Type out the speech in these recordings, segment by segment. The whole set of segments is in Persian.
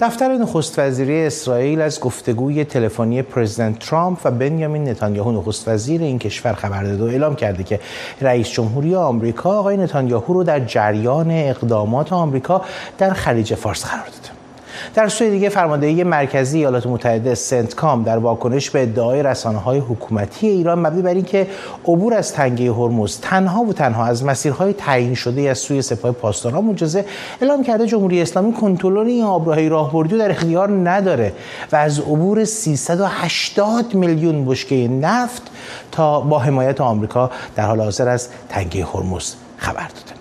دفتر نخست وزیری اسرائیل از گفتگوی تلفنی پرزیدنت ترامپ و بنیامین نتانیاهو نخست وزیر این کشور خبر داده و اعلام کرده که رئیس جمهوری آمریکا آقای نتانیاهو رو در جریان اقدامات آمریکا در خلیج فارس قرار داده. در سوی دیگه فرماندهی مرکزی ایالات متحده سنتکام در واکنش به ادعای رسانه‌های حکومتی ایران مبنی بر اینکه عبور از تنگه هرمز تنها از مسیرهای تعیین شده از سوی سپاه پاسداران مجازه، اعلام کرده جمهوری اسلامی کنترل این آبراهی راهبردی در اختیار نداره و از عبور 380 میلیون بشکه نفت تا با حمایت آمریکا در حال حاضر از تنگه هرمز خبر داده.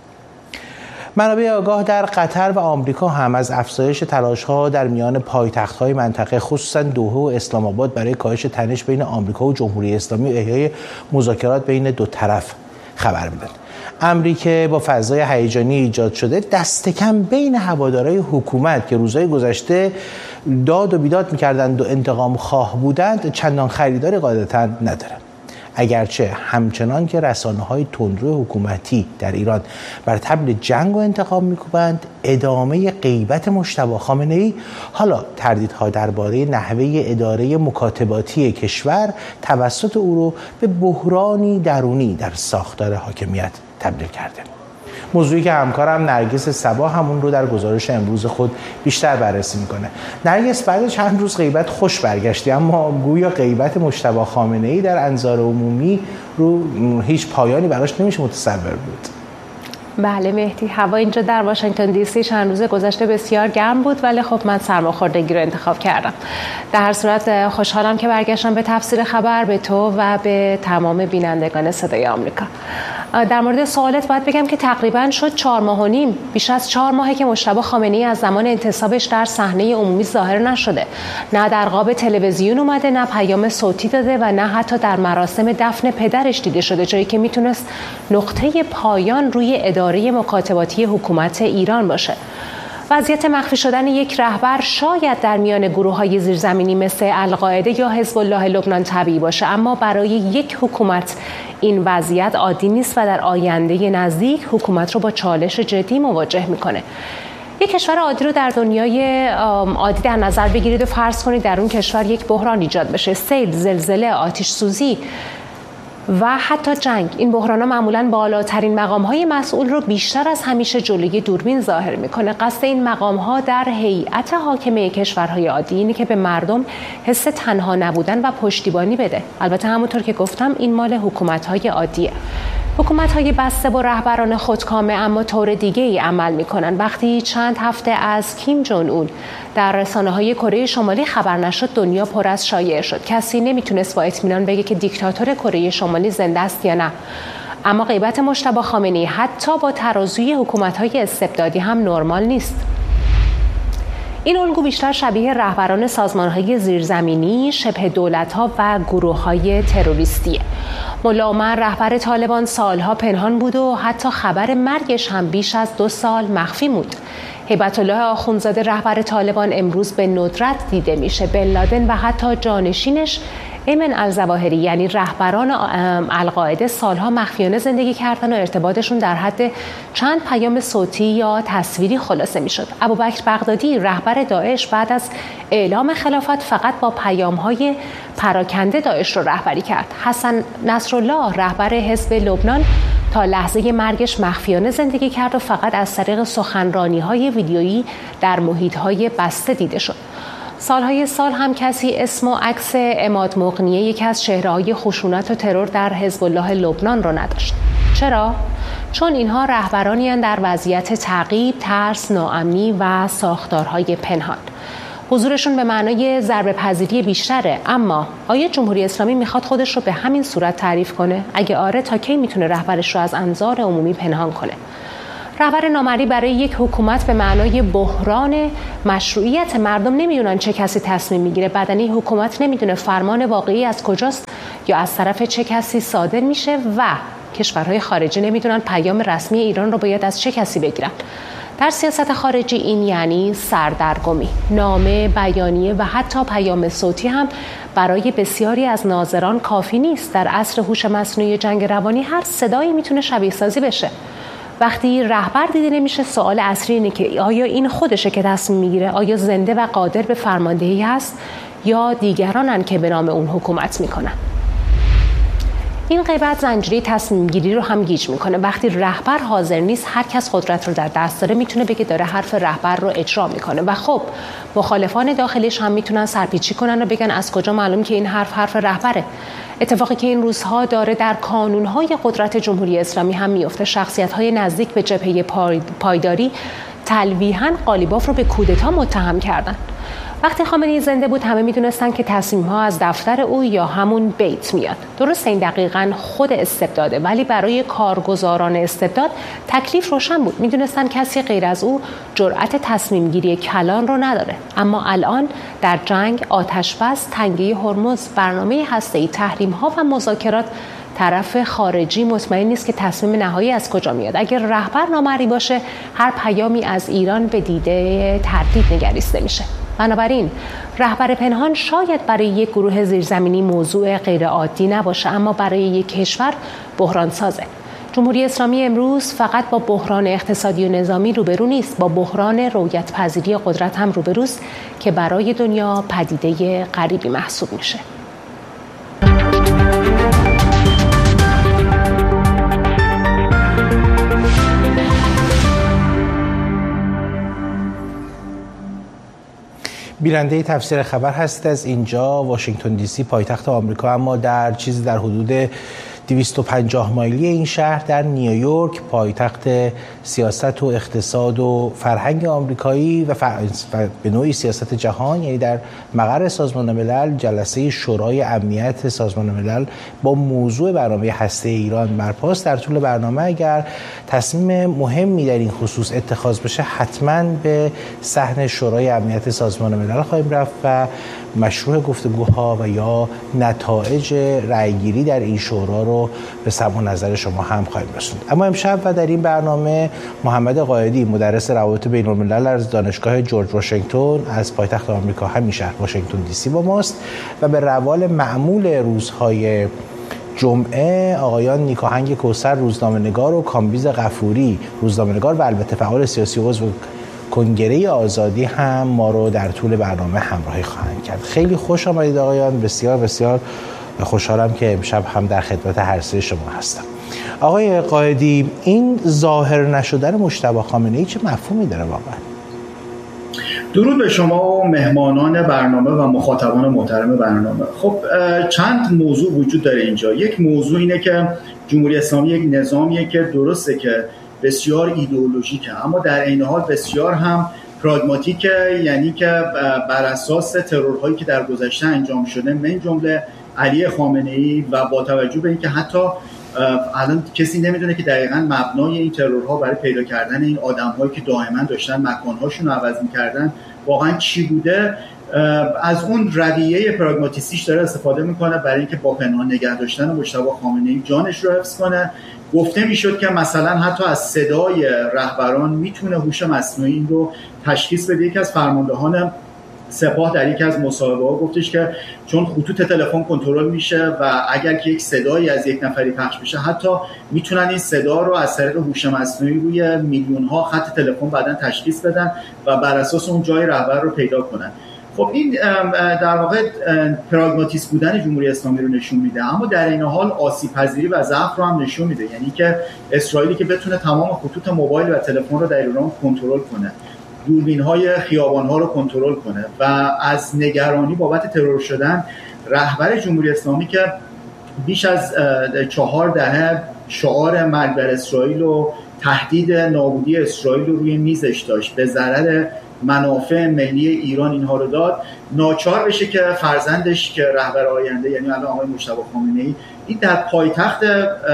منابع آگاه در قطر و آمریکا هم از افزایش تلاش‌ها در میان پایتخت‌های منطقه خصوصاً دوحه و اسلام آباد برای کاهش تنش بین آمریکا و جمهوری اسلامی و احیای مذاکرات بین دو طرف خبر میدن. امری که با فضای هیجانی ایجاد شده دست کم بین هوادارهای حکومت که روزهای گذشته داد و بیداد می‌کردند و انتقام خواه بودند چندان خریداری قاعدتاً نداره. اگرچه همچنان که رسانه‌های تندرو حکومتی در ایران بر طبل جنگ و انتقام می‌کوبند، ادامه غیبت مجتبی خامنه‌ای حالا تردیدها درباره نحوه اداره مکاتباتی کشور توسط او رو به بحرانی درونی در ساختار حاکمیت تبدیل کرده. موضوعی که همکارم نرگس صبا همون رو در گزارش امروز خود بیشتر بررسی میکنه. نرگس، بعد چند روز غیبت خوش برگشتی، اما گویا غیبت مجتبی خامنه‌ای در انظار عمومی رو هیچ پایانی براش نمیشه متصور بود. بله مهدی، هوا اینجا در واشنگتن دی سی چند روز گذشته بسیار گرم بود، ولی خب من سرماخوردگی رو انتخاب کردم. در هر صورت خوشحالم که برگشتم به تفسیر خبر، به تو و به تمام بینندگان صدای آمریکا. در مورد سوالت باید بگم که تقریباً شد 4 ماه و نیم، بیش از 4 ماهه که مجتبی خامنه‌ای از زمان انتصابش در صحنه عمومی ظاهر نشده. نه در قاب تلویزیون اومده، نه پیام صوتی داده و نه حتی در مراسم دفن پدرش دیده شده، جایی که میتونست نقطه پایان روی اداره مکاتباتی حکومت ایران باشه. وضعیت مخفی شدن یک رهبر شاید در میان گروه‌های زیرزمینی مثل القاعده یا حزب الله لبنان طبیعی باشه، اما برای یک حکومت این وضعیت عادی نیست و در آینده نزدیک حکومت رو با چالش جدی مواجه میکنه. یک کشور عادی رو در دنیای عادی در نظر بگیرید و فرض کنید در اون کشور یک بحران ایجاد بشه، سیل، زلزله، آتش سوزی و حتی جنگ. این بحران‌ها معمولاً بالاترین مقام‌های مسئول رو بیشتر از همیشه جلوی دوربین ظاهر می‌کنه. قصد این مقام‌ها در هیئت حاکمه کشورهای عادی اینه که به مردم حس تنها نبودن و پشتیبانی بده. البته همونطور که گفتم این مال حکومت‌های عادیه. حکومت‌های بسته با رهبران خودکامه اما طور دیگه‌ای عمل می‌کنن. وقتی چند هفته از کیم جون اون در رسانه‌های کره شمالی خبر نشد، دنیا پر از شایعه شد. کسی نمیتونست با اطمینان بگه که دیکتاتور کره شمالی زنده است یا نه. اما غیبت مجتبی خامنه‌ای حتی با ترازوی حکومت‌های استبدادی هم نرمال نیست. این الگو بیشتر شبیه رهبران سازمان‌های زیرزمینی، شبه دولت‌ها و گروه‌های تروریستیه. ملا عمر رهبر طالبان سالها پنهان بود و حتی خبر مرگش هم بیش از 2 سال مخفی بود. هیبت الله آخوندزاده رهبر طالبان امروز به ندرت دیده میشه. بن لادن و حتی جانشینش ایمن الظواهری یعنی رهبران القاعده سالها مخفیانه زندگی کردن و ارتباطشون در حد چند پیام صوتی یا تصویری خلاصه میشد. ابوبکر بغدادی رهبر داعش بعد از اعلام خلافت فقط با پیام‌های پراکنده داعش رو رهبری کرد. حسن نصرالله رهبر حزب لبنان تا لحظه مرگش مخفیانه زندگی کرد و فقط از طریق سخنرانی‌های ویدیویی در محیط‌های بسته دیده شد. سالهای سال هم کسی اسم و عکس عماد مغنیه، یکی از چهره‌های خشونت و ترور در حزب الله لبنان رو نداشت. چرا؟ چون اینها رهبرانی هستند در وضعیت تعقیب، ترس، ناامنی و ساختارهای پنهان. حضورشون به معنای ضربه‌پذیری بیشتره، اما آیا جمهوری اسلامی میخواد خودش رو به همین صورت تعریف کنه؟ اگه آره، تا کی میتونه رهبرش رو از انظار عمومی پنهان کنه؟ رهبر نامرئی برای یک حکومت به معنای بحران مشروعیت. مردم نمیدونن چه کسی تصمیم میگیره، بدنه حکومت نمیدونه فرمان واقعی از کجاست یا از طرف چه کسی صادر میشه و کشورهای خارجی نمیدونن پیام رسمی ایران رو باید از چه کسی بگیرن. در سیاست خارجی این یعنی سردرگمی. نامه، بیانیه و حتی پیام صوتی هم برای بسیاری از ناظران کافی نیست. در عصر هوش مصنوعی جنگ روانی هر صدایی میتونه شبیه سازی بشه. وقتی رهبر دیده نمیشه، سوال اصلی اینه که آیا این خودشه که تصمیم میگیره؟ آیا زنده و قادر به فرماندهی هست یا دیگرانن که به نام اون حکومت میکنن؟ این غیبت زنجیره تصمیم گیری رو هم گیج میکنه. وقتی رهبر حاضر نیست، هر کس قدرت رو در دست داره میتونه بگه داره حرف رهبر رو اجرا میکنه و خب مخالفان داخلیش هم میتونن سرپیچی کنن و بگن از کجا معلوم که این حرف رهبره. اتفاقی که این روزها داره در کانونهای قدرت جمهوری اسلامی هم میفته. شخصیت‌های نزدیک به جبهه پایداری تلویحاً قالیباف رو به کودتا متهم کردن. وقتی خامنه‌ای زنده بود همه میدونستن که تصمیم‌ها از دفتر او یا همون بیت میاد. درسته این دقیقاً خود استبداده، ولی برای کارگزاران استبداد تکلیف روشن بود. میدونستن کسی غیر از او جرأت تصمیم گیری کلان رو نداره. اما الان در جنگ، آتش‌بس، تنگه هرمز، برنامه هسته‌ای، تحریم‌ها و مذاکرات، طرف خارجی مطمئن نیست که تصمیم نهایی از کجا میاد. اگر رهبر نامرئی باشه، هر پیامی از ایران به دیده تردید نگریسته میشه. بنابراین رهبر پنهان شاید برای یک گروه زیرزمینی موضوع غیرعادی نباشه، اما برای یک کشور بحران سازه. جمهوری اسلامی امروز فقط با بحران اقتصادی و نظامی روبرو نیست، با بحران رویت پذیری قدرت هم روبروست که برای دنیا پدیده غریبی محسوب میشه. بیننده تفسیر خبر هستید از اینجا واشنگتن دی سی پایتخت آمریکا، اما در چیزی در حدود 250 مایلی این شهر در نیویورک، پایتخت سیاست و اقتصاد و فرهنگ آمریکایی و به نوعی سیاست جهان، یعنی در مقر سازمان ملل، جلسه شورای امنیت سازمان ملل با موضوع برنامه هسته ایران برپاست. در طول برنامه اگر تصمیم مهمی در این خصوص اتخاذ بشه، حتما به صحن شورای امنیت سازمان ملل خواهیم رفت و مشروع گفتگوها و یا نتایج رأیگیری در این شورا رو به سمع و نظر شما هم خواهیم رسوند. اما امشب و در این برنامه محمد قائدی، مدرس روابط بین الملل از دانشگاه جورج واشنگتن از پایتخت آمریکا همین شهر واشنگتن دی سی با ماست و به روال معمول روزهای جمعه آقایان نیکاهنگ کوثر روزنامه‌نگار و کامبیز غفوری روزنامه‌نگار و البته فعال سیاسی عضو کنگره آزادی هم ما رو در طول برنامه همراهی خواهند کرد. خیلی خوش آمدید آقایان، بسیار بسیار خوشحالم که امشب هم در خدمت هر سه شما هستم. آقای قائدی، این ظاهر نشدن مجتبی خامنه‌ای چه مفهومی داره واقعا؟ درود به شما و مهمانان برنامه و مخاطبان محترم برنامه. خب چند موضوع وجود داره اینجا. یک موضوع اینه که جمهوری اسلامی یک نظامیه که درسته که بسیار ایدئولوژیکه، اما در عین حال بسیار هم پراگماتیکه، یعنی که بر اساس ترورهایی که در گذشته انجام شده من جمله علی خامنه‌ای و با توجه به اینکه حتی الان کسی نمیدونه که دقیقاً مبنای این ترورها برای پیدا کردن این آدم‌هایی که دائما داشتن مکان‌هاشون رو عوض می‌کردن واقعاً چی بوده، از اون رویه پراگماتیستیش داره استفاده میکنه برای اینکه با پنهان نگه داشتن مجتبی خامنه‌ای جانش رو حفظ کنه. گفته میشد که مثلا حتی از صدای رهبران میتونه هوش مصنوعی رو تشخیص بده. یکی از فرماندهان سپاه در یکی از مصاحبه‌ها گفتش که چون خطوط تلفن کنترل میشه و اگر که یک صدایی از یک نفری پخش بشه، حتی میتونن این صدا رو از طریق هوش مصنوعی روی میلیون‌ها خط تلفن بعداً تشخیص بدن و بر اساس اون جای رهبر رو پیدا کنن. خب این در واقع پراگماتیست بودن جمهوری اسلامی رو نشون میده، اما در این حال آسیب پذیری و ضعف رو هم نشون میده. یعنی که اسرائیلی که بتونه تمام خطوط موبایل و تلفن رو در ایران کنترل کنه، دوربین‌های خیابان‌ها رو کنترل کنه و از نگرانی بابت ترور شدن رهبر جمهوری اسلامی که بیش از 4 دهه شعار مرگ بر اسرائیل و تهدید نابودی اسرائیل رو روی میزش داشت، به ضرر منافع ملی ایران اینها رو داد، ناچار بشه که فرزندش که رهبر آینده یعنی الان آقای مجتبی خامنه‌ای این در پایتخت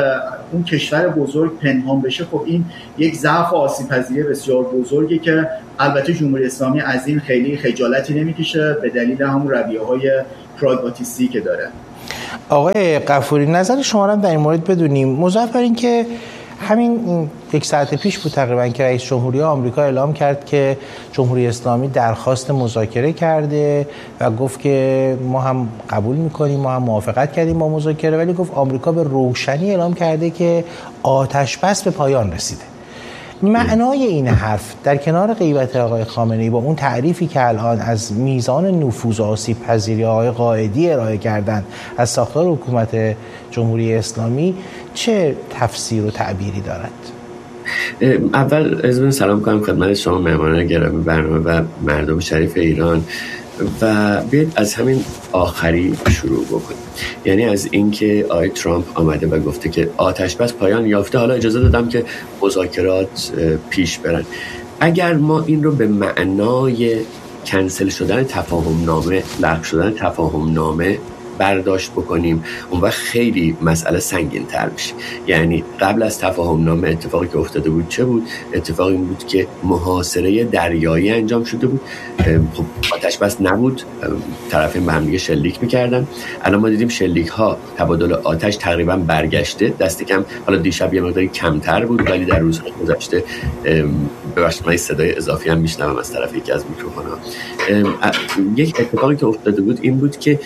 اون کشور بزرگ پنهان بشه. خب این یک ضعف و آسیب‌پذیری بسیار بزرگی که البته جمهوری اسلامی از این خیلی خجالتی نمیکشه به دلیل همون رویه‌های پراگماتیستی که داره. آقای غفوری، نظر شما رو در این مورد بدونیم. مضاف بر این که همین 1 ساعت پیش بود تقریبا که رئیس جمهوری آمریکا اعلام کرد که جمهوری اسلامی درخواست مذاکره کرده و گفت که ما هم قبول میکنیم، ما هم موافقت کردیم با مذاکره، ولی گفت آمریکا به روشنی اعلام کرده که آتش بس به پایان رسیده. معنای این حرف در کنار غیبت آقای خامنه‌ای با اون تعریفی که الان از میزان نفوذ و آسیب پذیری آقای قائدی ارائه کردن از ساختار حکومت جمهوری اسلامی چه تفسیر و تعبیری دارد؟ اول از سلام کنم خدمت شما مهمانان گرامی برنامه و مردم شریف ایران و بیاید از همین آخری شروع بکنیم، یعنی از اینکه آقای ترامپ آمده و گفته که آتش بس پایان یافته، حالا اجازه دادم که مذاکرات پیش برن. اگر ما این رو به معنای کنسل شدن تفاهم نامه، لغو شدن تفاهم نامه برداشت بکنیم، اون وقت خیلی مسئله سنگین تر میشه. یعنی قبل از تفاهم نامه اتفاقی که افتاده بود چه بود؟ اتفاقی این بود که محاصره دریایی انجام شده بود. خب آتش بس نبود، طرفین به هم دیگه شلیک میکردن. الان ما دیدیم شلیک ها، تبادل آتش تقریبا برگشته، دست کم حالا دیشب یه مقداری کمتر بود، ولی در روزهای گذشته ببخشید من صدای اضافی هم میشنوم از طرف یکی از میکروفون‌ها. یک اتفاقی که افتاده بود این بود که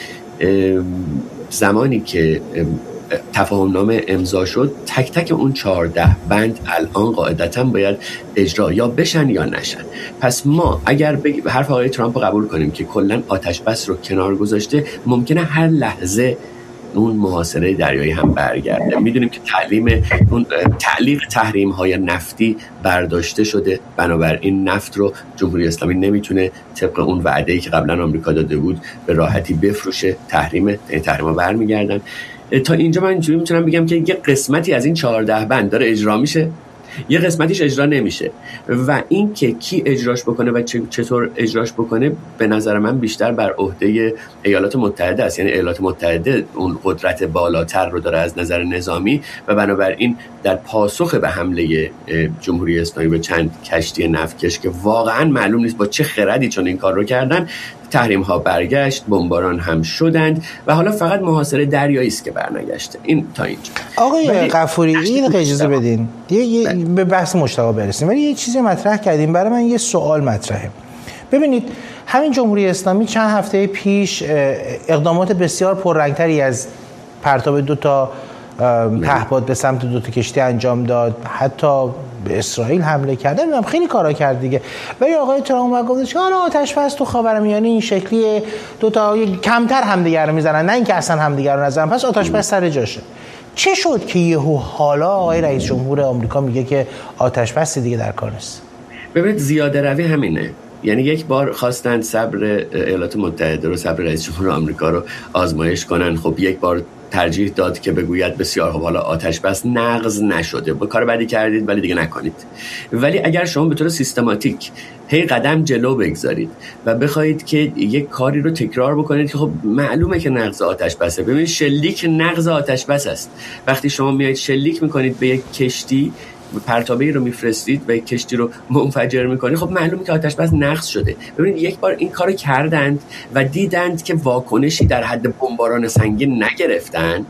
زمانی که تفاهم نامه امضا شد، تک تک اون 14 بند الان قاعدتاً باید اجرا یا بشن یا نشن. پس ما اگر حرف آقای ترامپ رو قبول کنیم که کلاً آتش بس رو کنار گذاشته، ممکنه هر لحظه اون محاصره دریایی هم برگرده. میدونیم که تعلیق تحریم‌های نفتی برداشته شده، بنابراین نفت رو جمهوری اسلامی نمیتونه طبق اون وعده‌ای که قبلا آمریکا داده بود به راحتی بفروشه. تحریم‌ها برمیگردن. تا اینجا من اینجوری میتونم بگم که یه قسمتی از این 14 بند داره اجرا میشه، یه قسمتیش اجرا نمیشه و این که کی اجراش بکنه و چطور اجراش بکنه به نظر من بیشتر بر عهده ایالات متحده است. یعنی ایالات متحده اون قدرت بالاتر رو داره از نظر نظامی و بنابراین در پاسخ به حمله جمهوری اسلامی به چند کشتی نفتکش که واقعا معلوم نیست با چه خردی چون این کار رو کردن، تحریم ها برگشت، بمباران هم شدند و حالا فقط محاصره دریایی است که برنگشته. این تا اینجا. آقای غفوری این اجازه بدین به بحث مشتاق برسیم، ولی یه چیزی مطرح کردیم، برای من یه سوال مطرحه. ببینید همین جمهوری اسلامی چند هفته پیش اقدامات بسیار پررنگتری از پرتاب 2 تا پهپاد به سمت 2 تا کشتی انجام داد، حتی به اسرائیل حمله کرده، میگم خیلی کارا کرد دیگه. ولی آقای ترامپ گفتش که حالا آتش بس تو خاورمیانه این شکلی 2 تا کمتر همدیگه رو میزنن، نه اینکه اصلا همدیگه رو نزنن، پس آتش بس سر جاشه. چه شد که یهو حالا آقای رئیس جمهور آمریکا میگه که آتش بس دیگه در کار نیست؟ ببینید زیاده روی همینه. یعنی یک بار خواستن صبر ایالات متحده رو، صبر رئیس جمهور آمریکا رو آزمایش کنن. خب یک بار ترجیح داد که بگوید بسیار خوب، حالا آتش بس نقض نشده، با کار بدی کردید ولی دیگه نکنید. ولی اگر شما به طور سیستماتیک هی قدم جلو بگذارید و بخواید که یک کاری رو تکرار بکنید که خب معلومه که نقض آتش بسه. ببینید شلیک نقض آتش بس است. وقتی شما میایید شلیک میکنید به یک کشتی، پرتابه‌ای رو میفرستید و کشتی رو منفجر میکنید، خب معلومه که آتش بس نقض شده. ببینید یک بار این کارو کردند و دیدند که واکنشی در حد بمباران سنگین نگرفتن،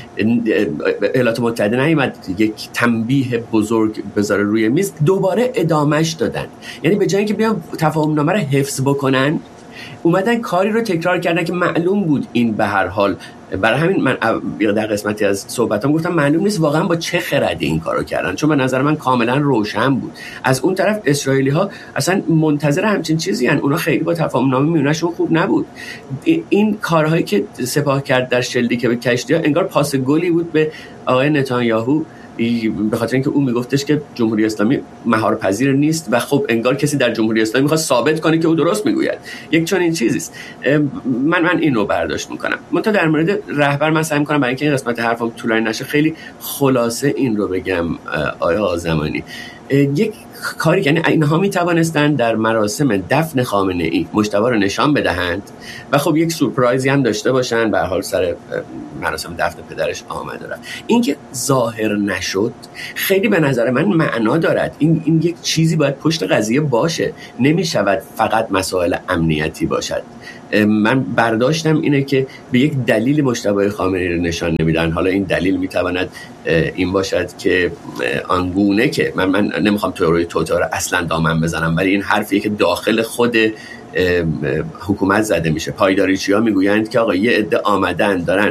ایالات متحده نیامد یک تنبیه بزرگ بذاره روی میز، دوباره ادامهش دادن. یعنی به جای اینکه بیان تفاهم نامه رو حفظ بکنن، اومدن کاری رو تکرار کردن که معلوم بود این به هر حال. برای همین من در قسمتی از صحبتام گفتم معلوم نیست واقعا با چه خردی این کارو کردن، چون به نظر من کاملا روشن بود. از اون طرف اسرائیلی ها اصلا منتظر همچین چیزی هن. اونا خیلی با تفاهم نامه میونشون خوب نبود. این کارهایی که سپاه کرد در شلیک به کشتی ها انگار پاس گلی بود به آقای نتانیاهو، به خاطر اینکه اون میگفتش که جمهوری اسلامی مهارپذیر نیست و خب انگار کسی در جمهوری اسلامی میخواد ثابت کنه که او درست میگوید. یک چنین چیزی است. من این رو برداشت میکنم. منتها در مورد رهبر من سعی میکنم برای اینکه این قسمت حرفم طولانی نشه خیلی خلاصه این رو بگم. آیا زمانی یک کاری، یعنی اینها می توانستند در مراسم دفن خامنه‌ای مجتبی رو نشان بدهند و خب یک سورپرایزی هم داشته باشن، به هر حال سر مراسم دفن پدرش آمده رفت. این که ظاهر نشد خیلی به نظر من معنا دارد. این یک چیزی باید پشت قضیه باشه، نمی شود فقط مسائل امنیتی باشد. من برداشتم اینه که به یک دلیل مجتبی خامنه‌ای رو نشان نمیدن. حالا این دلیل میتواند این باشد که آنگونه که من نمیخوام تئوری توتال اصلا دامن بزنم، ولی این حرفیه که داخل خود حکومت زده میشه. پایداریچی‌ها میگویند که آقا یه عده آمدن دارن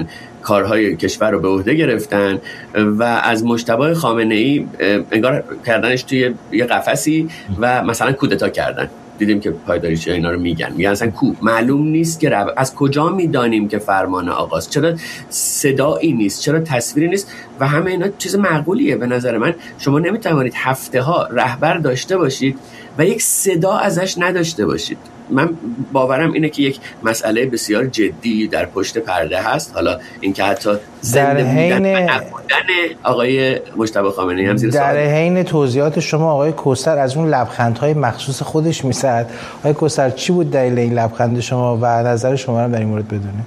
کارهای کشور رو به عهده گرفتن و از مجتبی خامنه‌ای انگار کردنش توی یه قفسی و مثلا کودتا کردن. دیدیم که پایداری‌ها اینا رو میگن اصلا معلوم نیست که از کجا میدانیم که فرمان آقاست، چرا صدایی نیست، چرا تصویری نیست و همه اینا چیز معقولیه. به نظر من شما نمیتوانید هفته ها رهبر داشته باشید و یک صدا ازش نداشته باشید. من باورم اینه که یک مسئله بسیار جدی در پشت پرده هست. حالا اینکه حتی زنده بودن آقای مجتبی خامنه‌ای هم زیر سوال. در حین توضیحات شما آقای کوثر از اون لبخندهای مخصوص خودش میزد. آقای کوثر چی بود دلیل این لبخند شما و نظر شما رو در این مورد بدونیم؟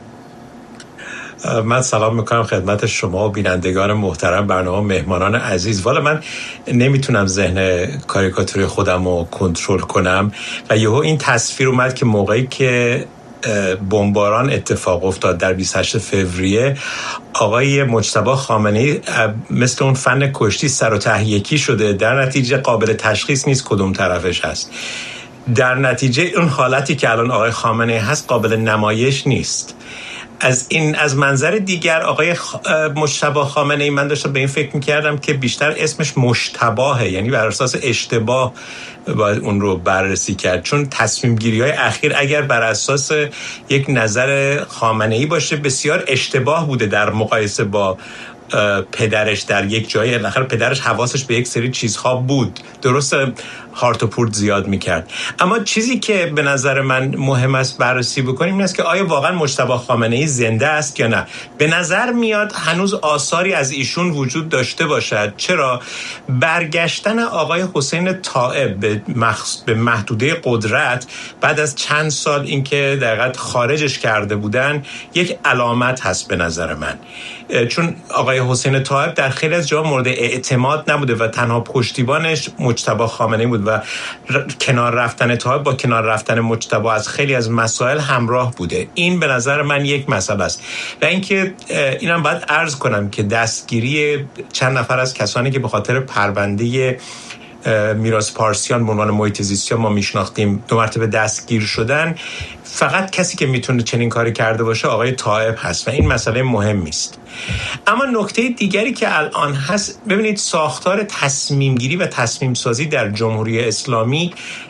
من سلام میکنم خدمت شما و بینندگان محترم برنامه، مهمانان عزیز. والا من نمیتونم ذهن کاریکاتوری خودم رو کنترل کنم و یهو این تصویر اومد که موقعی که بمباران اتفاق افتاد در 28 فوریه آقای مجتبی خامنه‌ای مثل اون فن کشتی سر و ته یکی شده، در نتیجه قابل تشخیص نیست کدوم طرفش هست. در نتیجه اون حالتی که الان آقای خامنه‌ای هست قابل نمایش نیست. از منظر دیگر آقای مجتبی خامنه‌ای من داشتم به این فکر می‌کردم که بیشتر اسمش مشتباهه، یعنی بر اساس اشتباه باید اون رو بررسی کرد، چون تصمیم گیری‌های اخیر اگر بر اساس یک نظر خامنه‌ای باشه بسیار اشتباه بوده در مقایسه با پدرش در یک جایی. بالاخره پدرش حواسش به یک سری چیزها بود، درست هارت و پورت زیاد میکرد. اما چیزی که به نظر من مهم است بررسی بکنیم این است که آیا واقعا مجتبی خامنه‌ای زنده است یا نه. به نظر میاد هنوز آثاری از ایشون وجود داشته باشد. چرا؟ برگشتن آقای حسین طائب به محدوده قدرت بعد از چند سال اینکه در حقیقت خارجش کرده بودن یک علامت هست به نظر من، چون آقای حسین طائب در خیلی از جا مورد اعتماد نبوده و تنها پشتیبانش مجتبی خامنه‌ای بود و کنار رفتن طائب با کنار رفتن مجتبی از خیلی از مسائل همراه بوده. این به نظر من یک مسئله است. و اینکه اینم باید عرض کنم که دستگیری چند نفر از کسانی که به خاطر پرونده میراث پارسیان به عنوان محیط زیستی ما میشناختیم 2 مرتبه دستگیر شدن، فقط کسی که میتونه چنین کاری کرده باشه آقای طائب هست و این مسئله مهمی است. اما نکته دیگری که الان هست، ببینید ساختار تصمیم گیری و تصمیم سازی در جمهوری اسلامی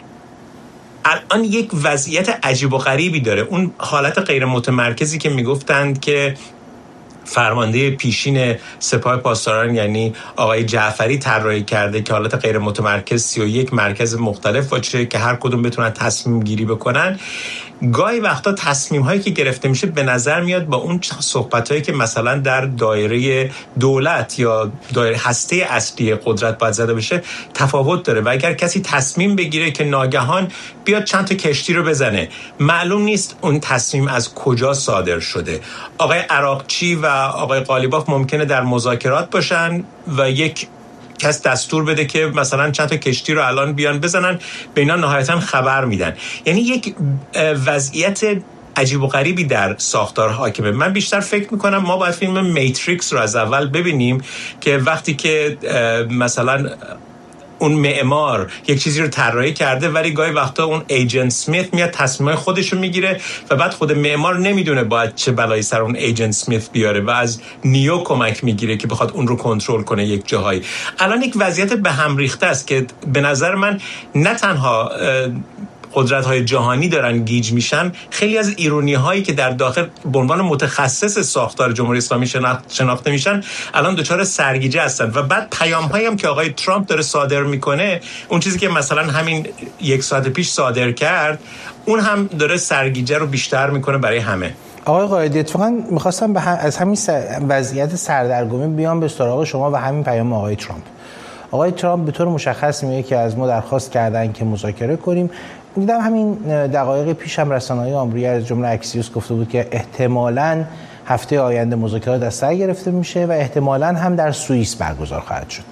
الان یک وضعیت عجیب و غریبی داره. اون حالت غیر متمرکزی که میگفتند که فرمانده پیشین سپاه پاسداران یعنی آقای جعفری طراحی کرده که حالت غیر متمرکز 31 مرکز مختلف باشه که هر کدوم بتونن تصمیم گیری بکنن، گاهی وقتا تصمیم هایی که گرفته میشه به نظر میاد با اون صحبت هایی که مثلا در دایره دولت یا دایره هسته اصلی قدرت باید زده بشه تفاوت داره و اگر کسی تصمیم بگیره که ناگهان بیاد چند تا کشتی رو بزنه، معلوم نیست اون تصمیم از کجا صادر شده. آقای عراقچی و آقای قالیباف ممکنه در مذاکرات باشن و یک کس دستور بده که مثلا چند تا کشتی رو الان بیان بزنن، به اینا نهایتاً خبر میدن. یعنی یک وضعیت عجیب و غریبی در ساختار حاکمه. من بیشتر فکر میکنم ما باید فیلم میتریکس رو از اول ببینیم که وقتی که مثلا اون معمار یک چیزی رو طراحی کرده ولی گاهی وقتا اون ایجنت سمیت میاد تصمیمای خودش رو میگیره و بعد خود معمار نمیدونه باید چه بلایی سر اون ایجنت سمیت بیاره و از نیو کمک میگیره که بخواد اون رو کنترل کنه یک جاهایی. الان یک وضعیت به هم ریخته است که به نظر من نه تنها قدرت‌های جهانی دارن گیج میشن، خیلی از ایرونی‌هایی که در داخل به عنوان متخصص ساختار جمهوری اسلامی شناخته میشن الان دچار سرگیجه هستن و بعد پیام‌هایی هم که آقای ترامپ داره صادر میکنه، اون چیزی که مثلا همین 1 ساعت پیش صادر کرد، اون هم داره سرگیجه رو بیشتر میکنه برای همه. آقای قائدی، اتفاقا می‌خواستم از همین وضعیت سردرگمی بیام به سراغ شما و همین پیام آقای ترامپ. آقای ترامپ به طور مشخص میگه که از ما درخواست کردن که مذاکره کنیم. دیدم همین دقایق پیش هم رسانه‌های آمریکایی از جمله اکسیوس گفته بود که احتمالاً هفته آینده مذاکرات از سر گرفته میشه و احتمالاً هم در سوئیس برگزار خواهد شد.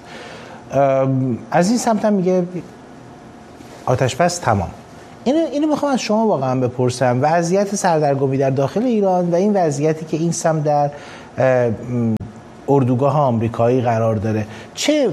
از این سمت هم میگه آتش بس تمام. اینو میخوام از شما واقعا بپرسم، وضعیت سردرگمی در داخل ایران و این وضعیتی که این سمت در اردوگاه آمریکایی قرار داره، چه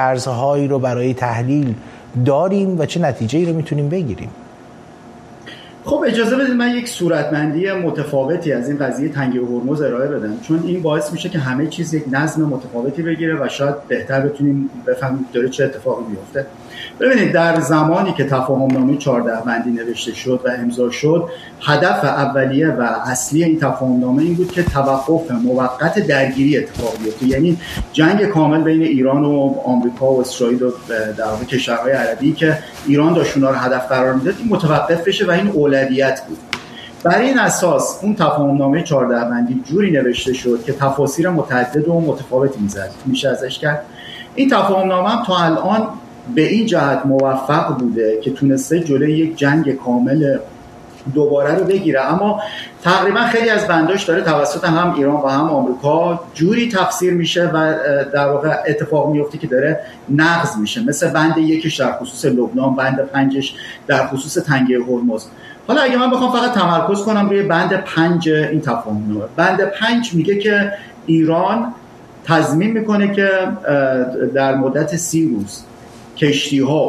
پیش‌فرض‌هایی رو برای تحلیل داریم و چه نتیجه‌ای رو میتونیم بگیریم؟ خب اجازه بدید من یک صورتبندی متفاوتی از این قضیه تنگه هرمز ارائه بدم، چون این باعث میشه که همه چیز یک نظم متفاوتی بگیره و شاید بهتر بتونیم بفهمیم داره چه اتفاقی میفته. ببینید در زمانی که تفاهمنامه 14 بندی نوشته شد و امضا شد، هدف اولیه و اصلی این تفاهمنامه این بود که توقف موقت درگیری اتفاق بیفته، یعنی جنگ کامل بین ایران و آمریکا و اسرائیل و در واقع کشورهای عربی که ایران داشت اونها رو هدف قرار میداد این متوقف بشه و این اولویت بود. برای این اساس اون تفاهمنامه 14 بندی جوری نوشته شد که تفاسیر متعدد و متفاوتی میشه ازش کرد. این تفاهمنامه هم تا الان به این جهت موفق بوده که تونسته جلوی یک جنگ کامل دوباره رو بگیره، اما تقریبا خیلی از بنداش داره توسط هم ایران و هم آمریکا جوری تفسیر میشه و در واقع اتفاق میفته که داره نقض میشه، مثل بند 1 در خصوص لبنان، بند 5 در خصوص تنگه هرمز. حالا اگه من بخوام فقط تمرکز کنم روی بند 5 این تفاهمنامه، بند 5 میگه که ایران تضمین میکنه که در مدت 30 روز کشتی‌های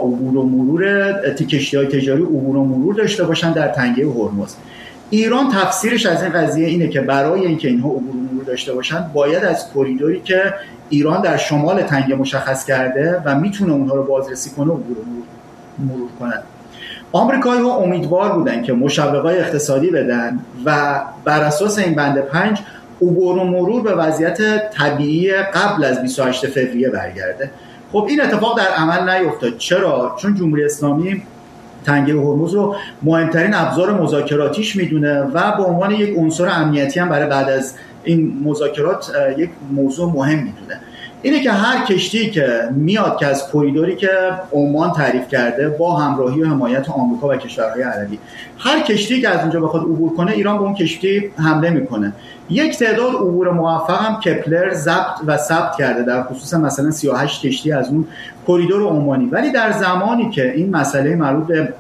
تجاری عبور و مرور داشته باشن در تنگه هرمز. ایران تفسیرش از این قضیه اینه که برای اینکه اینها عبور و مرور داشته باشن باید از کریدوری که ایران در شمال تنگه مشخص کرده و میتونه اونها رو بازرسی کنه عبور و مرور کنن. آمریکایی‌ها امیدوار بودن که مشوقات اقتصادی بدن و بر اساس این بند 5 عبور و مرور به وضعیت طبیعی قبل از 28 فوریه برگرده. خب این اتفاق در عمل نیفتاد. چرا؟ چون جمهوری اسلامی تنگه هرمز رو مهمترین ابزار مذاکراتیش میدونه و به عنوان یک عنصر امنیتی هم برای بعد از این مذاکرات یک موضوع مهم میدونه. اینه که هر کشتی که میاد که از کریدوری که عمان تعریف کرده با همراهی و حمایت آمریکا و کشورهای عربی، هر کشتی که از اونجا بخواد عبور کنه ایران به اون کشتی حمله میکنه. یک تعداد عبور موفق هم کپلر ثبت کرده در خصوص مثلا 38 کشتی از اون کریدور عمانی، ولی در زمانی که این مسئله مربوط به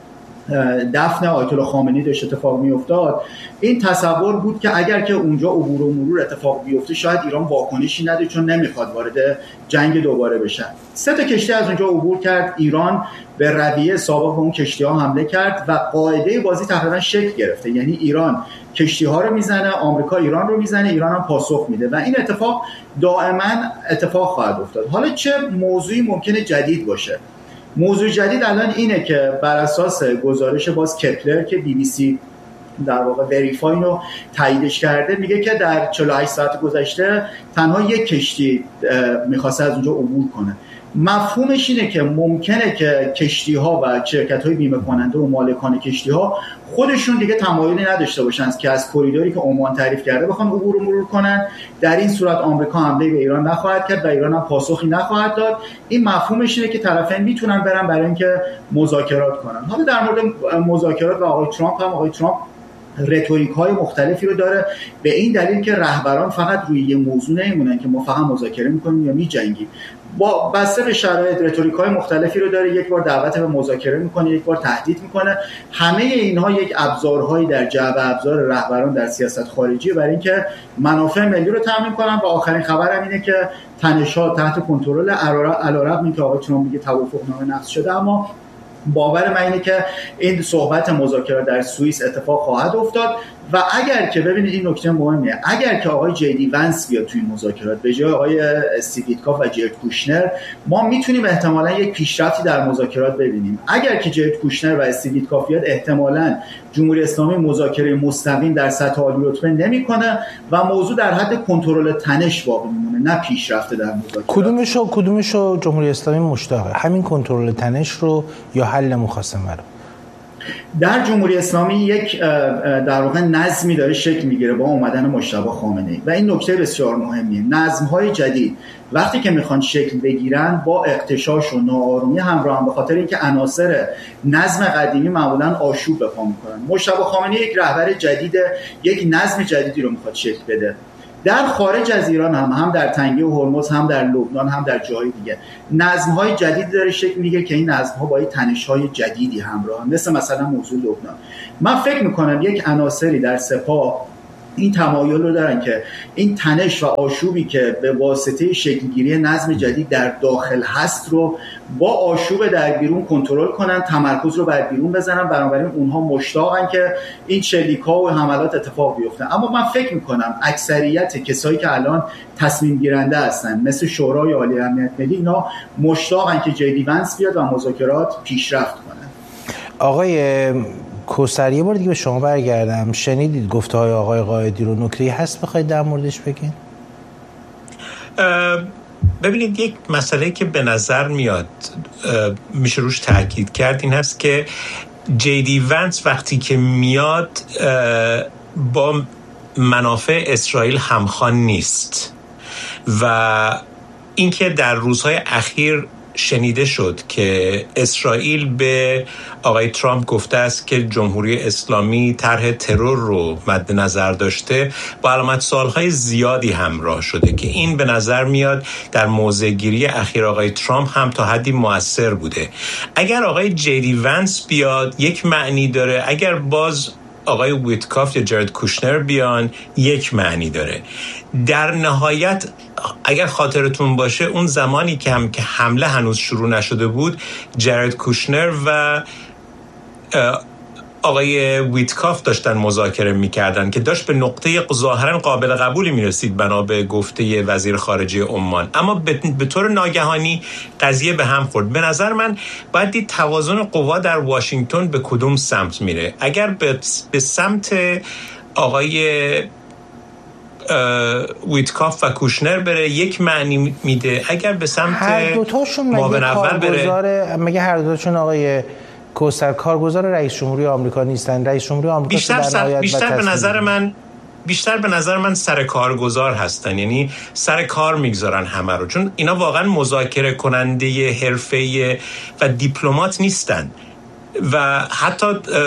دفن آیت الله خامنه‌ای داشت اتفاق میافتاد، این تصور بود که اگر که اونجا عبور و مرور اتفاق بیفته شاید ایران واکنشی نده چون نمیخواد وارد جنگ دوباره بشن. 3 کشتی از اونجا عبور کرد، ایران به رویه سابق به اون کشتی‌ها حمله کرد و قاعده بازی تقریبا شکل گرفته، یعنی ایران کشتی‌ها رو میزنه، آمریکا ایران رو میزنه، ایران هم پاسخ میده و این اتفاق دائما اتفاق خواهد افتاد. حالا چه موضوعی ممکنه جدید باشه؟ موضوع جدید الان اینه که بر اساس گزارش باز کپلر که BBC در واقع وریفای رو تاییدش کرده، میگه که در 48 ساعت گذشته تنها یک کشتی میخواسته از اونجا عبور کنه. مفهومش اینه که ممکنه که کشتی‌ها و شرکت‌های بیمه کننده و مالکان کشتی‌ها خودشون دیگه تمایلی نداشته باشن که از کریدوری که عمان تعریف کرده بخوان عبور و مرور کنن. در این صورت آمریکا حمله به ایران نخواهد کرد و ایران هم پاسخی نخواهد داد. این مفهومش اینه که طرفین میتونن برن برای اینکه مذاکرات کنن. حالا در مورد مذاکرات و آقای ترامپ رتوریک‌های مختلفی رو داره، به این دلیل که رهبران فقط روی یه موضوع نمیمونن که ما فقط مذاکره می‌کنیم یا می‌جنگیم. با بسته به شرایط رتوریک‌های مختلفی رو داره، یک بار دعوت به مذاکره می‌کنه، یک بار تهدید می‌کنه. همه اینها یک ابزارهایی در جعبه ابزار رهبران در سیاست خارجی برای اینکه منافع ملی رو تامین کنن. و آخرین خبرم اینه که تنش‌ها تحت کنترل، علیرغم اینکه آقای ترامپ میگه توافقنامه نقض شده، اما باور من اینه که این صحبت مذاکره در سوئیس اتفاق خواهد افتاد. و اگر که ببینید این نکته مهمه، اگر که آقای جی ونس بیاد توی مذاکرات به جای آقای استیو ویتکاف و جرد کوشنر، ما میتونیم احتمالاً یک پیشرفتی در مذاکرات ببینیم. اگر که جرد کوشنر و استیو ویتکاف بیاد، احتمالاً جمهوری اسلامی مذاکره مستقیم در سطح عالی رتبه نمیکنه و موضوع در حد کنترل تنش باقی میمونه، نه پیشرفت در مذاکرات. کدومشو جمهوری اسلامی مشتاقه؟ همین کنترل تنش رو یا حل مخاصمه رو؟ در جمهوری اسلامی یک در واقع نظمی داره شکل میگیره با اومدن مجتبی خامنه‌ای و این نکته بسیار مهمیه. نظم‌های جدید وقتی که میخوان شکل بگیرن با اغتشاش و ناآرومی همراه هم، به خاطر اینکه عناصر نظم قدیمی معمولاً آشوب به پا میکنن. مجتبی خامنه‌ای یک رهبر جدید، یک نظم جدیدی رو میخواد شکل بده. در خارج از ایران هم در تنگه هرمز، هم در لبنان، هم در جای دیگه نظم‌های جدیدی داره شکل میگیره که این نظم‌ها با تنش‌های جدیدی همراه، مثلا موضوع لبنان. من فکر میکنم یک عناصری در سپاه این تمایل رو دارن که این تنش و آشوبی که به واسطه شکلگیری نظم جدید در داخل هست رو با آشوب در بیرون کنترل کنن، تمرکز رو بر بیرون بزنن. بنابراین اونها مشتاقن که این شلیک‌ها و حملات اتفاق بیفته. اما من فکر می‌کنم اکثریت کسایی که الان تصمیم گیرنده هستن مثل شورای عالی امنیت ملی، اینا مشتاقن که جی دی ونس بیاد و مذاکرات پیشرفت کنه. آقای کوثر یه بار دیگه به شما برگردم، شنیدید گفته‌های آقای قائدی رو، نکته‌ای هست بخواید در موردش بگین؟ ببینید، یک مسئله که به نظر میاد میشه روش تاکید کرد این هست که جی دی ونس وقتی که میاد با منافع اسرائیل همخوان نیست و اینکه در روزهای اخیر شنیده شد که اسرائیل به آقای ترامپ گفته است که جمهوری اسلامی طرح ترور رو مد نظر داشته، با علامت سوال‌های زیادی همراه شده که این به نظر میاد در موضع‌گیری اخیر آقای ترامپ هم تا حدی مؤثر بوده. اگر آقای جی دی ونس بیاد یک معنی داره، اگر باز آقای ویتکاف یا جرد کوشنر بیان یک معنی داره. در نهایت اگر خاطرتون باشه اون زمانی که حمله هنوز شروع نشده بود، جرد کوشنر و آقای ویتکاف داشتن مذاکره میکردن که داشت به نقطه ظاهرا قابل قبولی میرسید بنا به گفته وزیر خارجه عمان، اما به طور ناگهانی قضیه به هم خورد. به نظر من باید دید توازن قوا در واشنگتن به کدوم سمت میره. اگر به سمت آقای ویتکاف و کوشنر بره یک معنی میده، اگر به سمت هر دوتاشون مگه هر دوتاشون آقای کوثر کارگزار رئیس جمهوری آمریکا نیستن؟ رئیس جمهوری آمریکا بیشتر به نظر من سر کارگزار هستن، یعنی سر کار میگذارن همه رو، چون اینا واقعا مذاکره کننده حرفه‌ای و دیپلمات نیستن. و حتی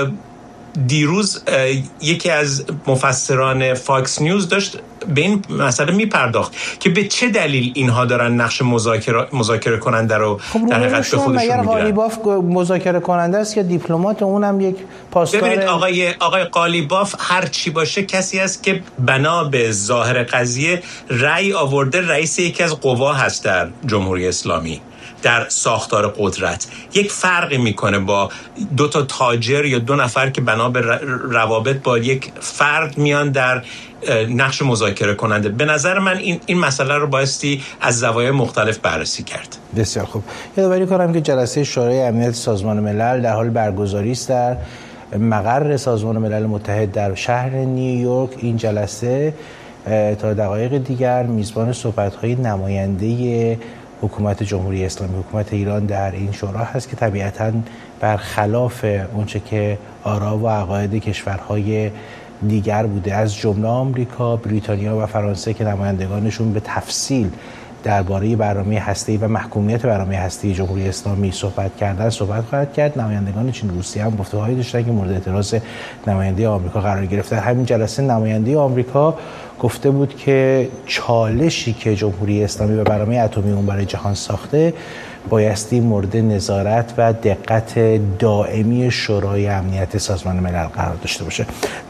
دیروز یکی از مفسران فاکس نیوز داشت به این مسئله میپرداخت که به چه دلیل اینها دارن نقش مذاکره کننده رو در حقیقت به خودشون میگیرن. قالیباف مذاکره کننده است یا دیپلمات؟ اونم یک پاسدار. ببینید آقای قالیباف هر چی باشه کسی است که بنا به ظاهر قضیه رأی آورده رئیس یکی از قوا هست در جمهوری اسلامی در ساختار قدرت. یک فرقی میکنه با دو تا تاجر یا دو نفر که بنا به روابط با یک فرد میان در نقش مذاکره کننده. به نظر من این مسئله رو بایستی از زوایای مختلف بررسی کرد. بسیار خوب. یادآوری کنم که جلسه شورای امنیت سازمان ملل در حال برگزاری است در مقر سازمان ملل متحد در شهر نیویورک. این جلسه تا دقایق دیگر میزبان صحبت‌های نماینده حکومت جمهوری اسلامی، حکومت ایران در این شورا هست که طبیعتاً برخلاف اونچه که آرا و عقاید کشورهای دیگر بوده، از جمله آمریکا، بریتانیا و فرانسه که نمایندگانشون به تفصیل درباره برنامه هسته‌ای و محکومیت برنامه هسته‌ای جمهوری اسلامی صحبت خواهد کرد. نمایندگان چین، روسیه هم گفته‌هایی داشتن که مورد اعتراض نماینده آمریکا قرار گرفت. در همین جلسه نماینده آمریکا گفته بود که چالشی که جمهوری اسلامی و برنامه اتمی اون برای جهان ساخته بایستی مورد نظارت و دقت دائمی شورای امنیت سازمان ملل قرار داشته باشه.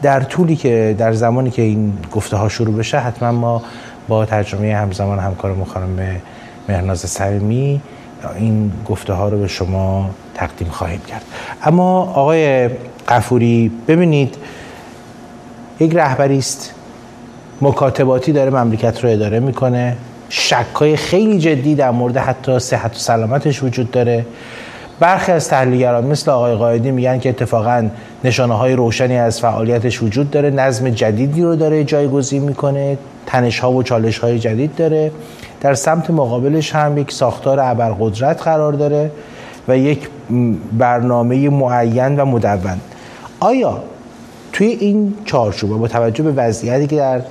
در زمانی که این گفته‌ها شروع بشه حتما ما با ترجمه همزمان همکارم خانم مهرناز صمیمی این گفته‌ها رو به شما تقدیم خواهیم کرد. اما آقای غفوری، ببینید، یک رهبری است مکاتباتی داره مملکت رو اداره میکنه، شک‌های خیلی جدی در مورد حتی صحت و سلامتش وجود داره. برخی از تحلیلگران مثل آقای قائدی میگن که اتفاقاً نشانه‌های روشنی از فعالیتش وجود داره، نظم جدیدی رو داره جایگزین میکنه، تنش‌ها و چالش‌های جدید داره. در سمت مقابلش هم یک ساختار ابرقدرت قرار داره و یک برنامه معین و مدون. آیا توی این چارچوب و با توجه به وضعیتی که در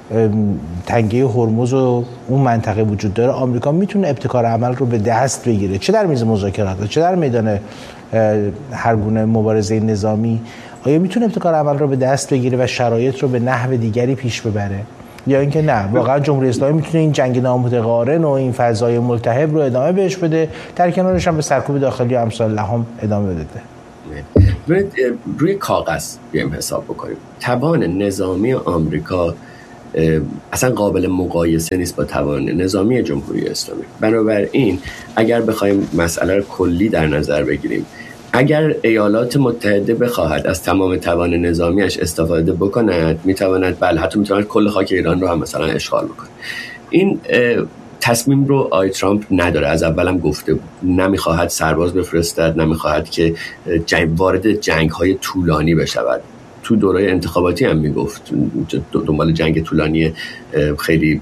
تنگه هرمز و اون منطقه وجود داره، آمریکا میتونه ابتکار عمل رو به دست بگیره، چه در میز مذاکرات چه در میدان هر گونه مبارزه نظامی؟ آیا میتونه ابتکار عمل رو به دست بگیره و شرایط رو به نحو دیگری پیش ببره، یا اینکه نه واقعا جمهوری اسلامی میتونه این جنگ نامتقارن و این فضای ملتهب رو ادامه بهش بده، در کنارش هم به سرکوب داخلی و امثال لهم ادامه بده؟ روی کاغذ بیایم حساب بکنیم، توان نظامی آمریکا اصلا قابل مقایسه نیست با توان نظامی جمهوری اسلامی. بنابراین اگر بخوایم مسئله کلی در نظر بگیریم، اگر ایالات متحده بخواهد از تمام توان نظامیش استفاده بکند، میتواند حتی میتواند کل خاک ایران رو هم مثلا اشغال بکنه. این تصمیم رو آقای ترامپ نداره، از اولم گفته بود نمیخواهد سرباز بفرستد، نمیخواهد که وارد جنگ‌های طولانی بشود. تو دوره انتخاباتی هم میگفت دنبال جنگ طولانی خیلی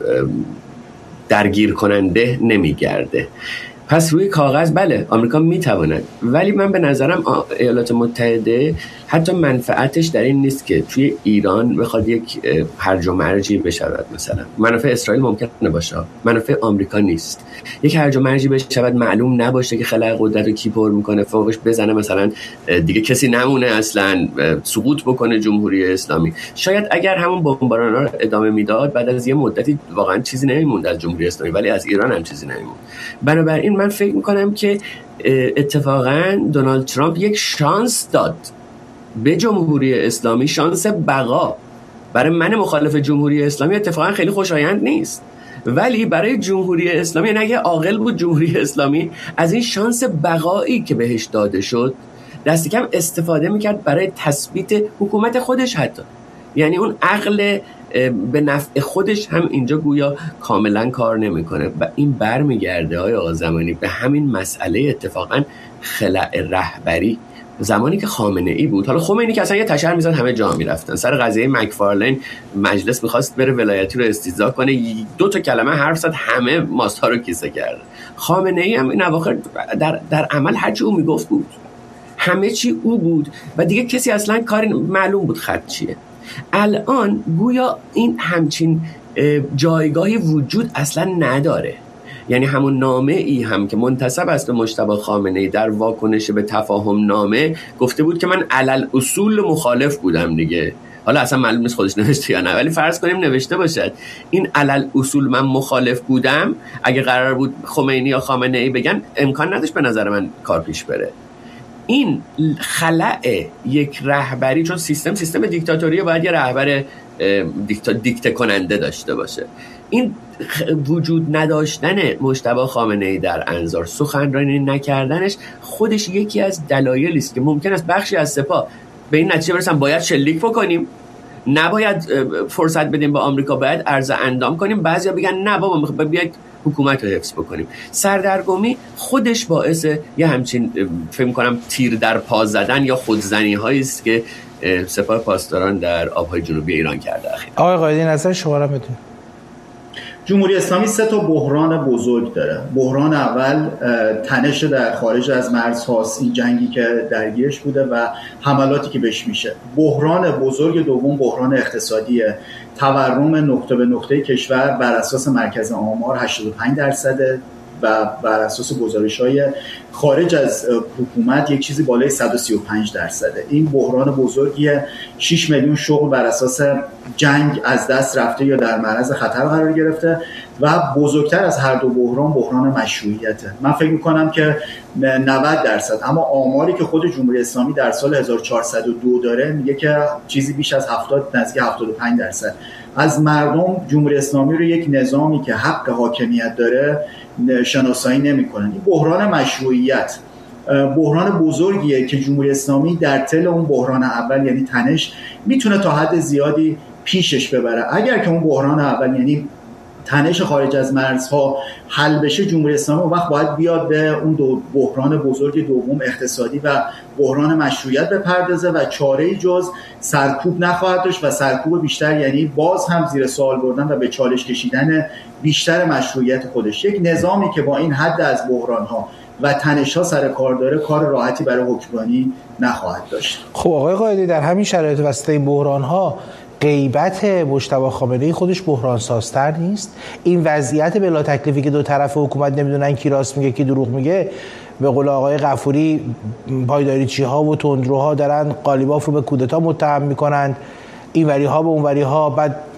درگیر کننده نمیگرده. پس روی کاغذ بله آمریکا میتواند، ولی من به نظرم ایالات متحده حتی منفعتش در این نیست که توی ایران بخواد یک هرج و مرجی بشود. مثلا منافع اسرائیل ممکنه باشه، منافع آمریکا نیست. یک هرج و مرجی بشود، معلوم نباشه که خلأ قدرت رو کی پر میکنه، فوقش بزنه مثلا دیگه کسی نمونه، اصلا سقوط بکنه جمهوری اسلامی. شاید اگر همون بمباران‌ها رو ادامه میداد بعد از یه مدتی واقعا چیزی نمیموند از جمهوری اسلامی، ولی از ایران هم چیزی نمیموند. بنابراین من فکر میکنم که اتفاقا دونالد ترامپ یک شانس داد به جمهوری اسلامی، شانس بقا. برای من مخالف جمهوری اسلامی اتفاقا خیلی خوشایند نیست، ولی برای جمهوری اسلامی، یعنی اگه عاقل بود جمهوری اسلامی از این شانس بقایی که بهش داده شد دست کم استفاده میکرد برای تثبیت حکومت خودش. حتی یعنی اون عقل به نفع خودش هم اینجا گویا کاملا کار نمیکنه و این برمیگرده های آقا زمانی به همین مسئله اتفاقا خلأ رهبری. زمانی که خامنه ای بود، حالا خمینی که اصلا یه تشر میزد همه جا میرفتن سر قضیه مکفارلین، مجلس میخواست بره ولایتی رو استیضاح کنه، 2 کلمه حرف زد همه ماست‌ها رو کیسه کرد. خامنه ای هم این اواخر در عمل هرچی او میگفت بود، همه چی او بود و دیگه کسی اصلا کاری معلوم بود خط چیه. الان گویا این همچین جایگاهی وجود اصلا نداره. یعنی همون نامه ای هم که منتسب است به مجتبی خامنه‌ای در واکنش به تفاهم نامه گفته بود که من علل اصول مخالف بودم دیگه. حالا اصلا معلوم نیست خودش نوشته یا نه، ولی فرض کنیم نوشته باشد این علل اصول من مخالف بودم. اگه قرار بود خمینی یا خامنه‌ای بگن امکان نداشت به نظر من کار پیش بره. این خلأ یک رهبری، چون سیستم دیکتاتوری باید یه رهبر دیکته کننده داشته باشه. این وجود نداشتن مجتبی خامنه‌ای در انظار، سخنرانی نکردنش خودش یکی از دلایلی است که ممکن است بخشی از سپاه به این نتیجه برسن باید شلیک بکنیم، نباید فرصت بدیم به آمریکا، باید عرض اندام کنیم. بعضیا بگن نه بابا بیاید حکومت رو حفظ بکنیم. سردرگمی خودش باعث یه همچین فکر می‌کنم تیر در پا زدن یا خودزنی هایی است که سپاه پاسداران در آبهای جنوبی ایران کرده. آقای قائدی نظر شما را بدون. جمهوری اسلامی 3 بحران بزرگ داره. بحران اول تنش در خارج از مرزهاست، این جنگی که درگیرش بوده و حملاتی که بهش میشه. بحران بزرگ دوم بحران اقتصادیه، تورم نقطه به نقطه کشور بر اساس مرکز آمار 85% و بر اساس گزارش‌های خارج از حکومت یک چیزی بالای 135%. این بحران بزرگیه. 6 میلیون شغل بر اساس جنگ از دست رفته یا در معرض خطر قرار گرفته و بزرگتر از هر دو بحران مشروعیته. من فکر می‌کنم که 90%، اما آماری که خود جمهوری اسلامی در سال 1402 داره میگه که چیزی بیش از 70 نزدیک 75% از مردم جمهوری اسلامی رو یک نظامی که حق حاکمیت داره شناسایی نمی‌کنن. این بحران مشروعیت بحران بزرگیه که جمهوری اسلامی در تل اون بحران اول یعنی تنش میتونه تا حد زیادی پیشش ببره. اگر که اون بحران اول یعنی تنش خارج از مرزها حل بشه، جمهوری اسلامی اون وقت باید بیاد به اون دو بحران بزرگ دوم اقتصادی و بحران مشروعیت بپردازه و چاره‌ای جز سرکوب نخواهد داشت و سرکوب بیشتر یعنی باز هم زیر سوال بردن و به چالش کشیدن بیشتر مشروعیت خودش. یک نظامی که با این حد از بحران‌ها و تنش‌ها سر کار داره کار راحتی برای حکمرانی نخواهد داشت. خب آقای قائدی، در همین شرایط وسط این بحران‌ها غیبت مجتبی خامنه‌ای خودش بحران سازتر نیست؟ این وضعیت بلا تکلیفی که دو طرف حکومت نمیدونن کی راست میگه کی دروغ میگه، به قول آقای غفوری پایداریچی‌ها و تندروها دارن قالیباف رو به کودتا متهم میکنن، این وری‌ها به اون وری‌ها، بعد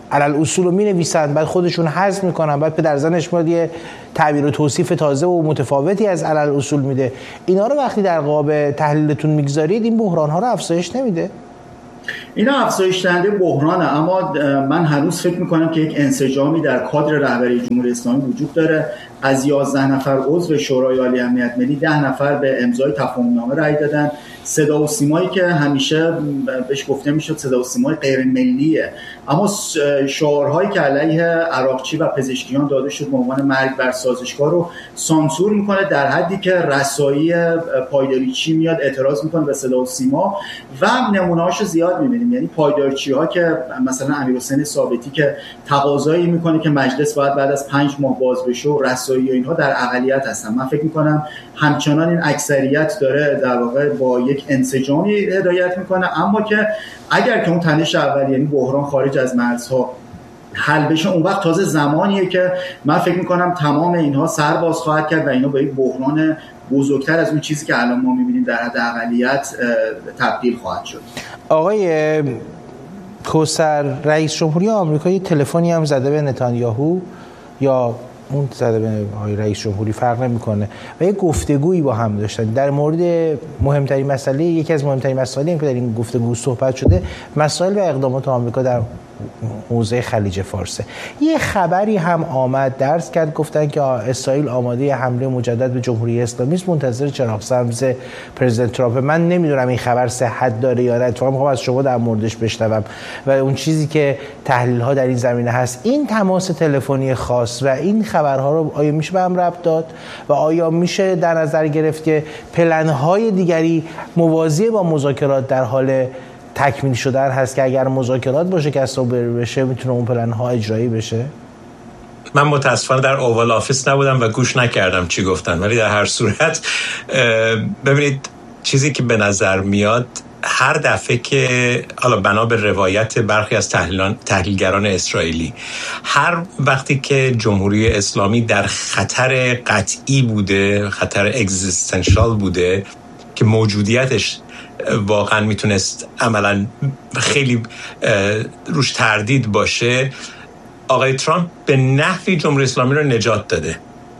علل اصول رو می‌نویسن، بعد خودشون حذف میکنن، بعد پدرزنش میاد یه تعبیر و توصیف تازه و متفاوتی از علل اصول میده. اینا رو وقتی در قاب تحلیلتون میگذارید این بحران‌ها رو افزایش نمیده؟ اینا افزایش دهنده بحرانه، اما من هنوز فکر میکنم که یک انسجامی در کادر رهبری جمهوری اسلامی وجود داره. از 11 نفر عضو شورای عالی امنیت ملی 10 نفر به امضای تفاهم‌نامه رأی دادن. صدا و سیمایی که همیشه بهش گفته میشد صدا و سیمای غیر ملیه، اما شعارهایی که علیه عراقچی و پزشکیان داده شد به عنوان مرگ بر سازشکار رو سانسور میکنه، در حدی که رسایی پایداریچی میاد اعتراض میکنه به صدا و سیما و نمونه‌هاشو زیاد میبینیم. یعنی پایدارچی‌ها که مثلا امیرحسین ثابتی که تقاضایی میکنه که مجلس باید بعد از 5 ماه باز بشه و رسایی و اینها در اقلیت هستن. من فکر میکنم همچنان این اکثریت داره در واقع با یک انسجامی هدایت میکنه، اما که اگر که اون تنش اولی یعنی بحران خارج از مرزها حل بشه، اون وقت تازه زمانیه که من فکر میکنم تمام اینها سر باز خواهد کرد و اینا به یک بحران بزرگتر از اون چیزی که الان ما میبینیم در حد اقلیت تبدیل خواهد شد. آقای کوثر، رئیس جمهوری آمریکا یه تلفنی هم زده به نتانیاهو یا اون زده به رئیس جمهوری، فرق نمیکنه، و یه گفتگویی با هم داشتن در مورد مهمترین مسئله. یکی از مهمترین مسائلی که در این گفتگو صحبت شده مسائل و اقدامات آمریکا در حوزه خلیج فارسه. یه خبری هم آمد درس کرد، گفتن که اسرائیل آماده حمله مجدد به جمهوری اسلامی است، منتظر چراغ سبز پرزیدنت ترامپ. من نمیدونم این خبر صحت داره یا نه، اتفاقا میخوام از شما در موردش بشنوم و اون چیزی که تحلیل ها در این زمینه هست. این تماس تلفنی خاص و این خبرها رو آیا میشه به هم ربط داد و آیا میشه در نظر گرفت که پلن های دیگری موازی با مذاکرات در حال تکمیل شدن هست که اگر مذاکرات باشه که اصلا بشه میتونه اون پلن ها اجرایی بشه؟ من متاسفانه در اوال آفیس نبودم و گوش نکردم چی گفتن، ولی در هر صورت ببینید چیزی که به نظر میاد هر دفعه که حالا بنا به روایت برخی از تحلیلگران اسرائیلی، هر وقتی که جمهوری اسلامی در خطر قطعی بوده، خطر اگزیستانشال بوده که موجودیتش واقعا میتونست عملا خیلی روش تردید باشه، آقای ترامپ به نحوی جمهوری اسلامی رو نجات داده.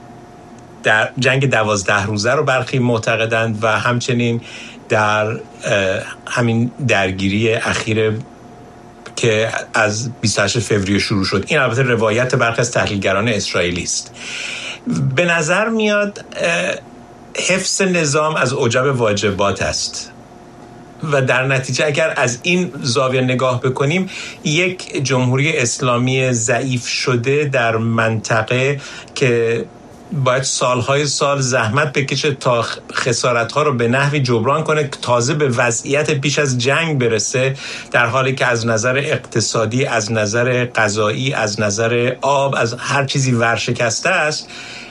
در جنگ 12 روزه رو برخی معتقدند و همچنین در همین درگیری اخیر که از 28 فوریه شروع شد. این البته روایت برخی از تحلیلگران اسرائیلی است. به نظر میاد حفظ نظام از اوجب واجبات است و در نتیجه اگر از این زاویه نگاه بکنیم، یک جمهوری اسلامی ضعیف شده در منطقه که باید سالهای سال زحمت بکشه تا خسارت‌ها رو به نحوی جبران کنه، تازه به وضعیت پیش از جنگ برسه، در حالی که از نظر اقتصادی، از نظر غذایی، از نظر آب، از هر چیزی ورشکسته است.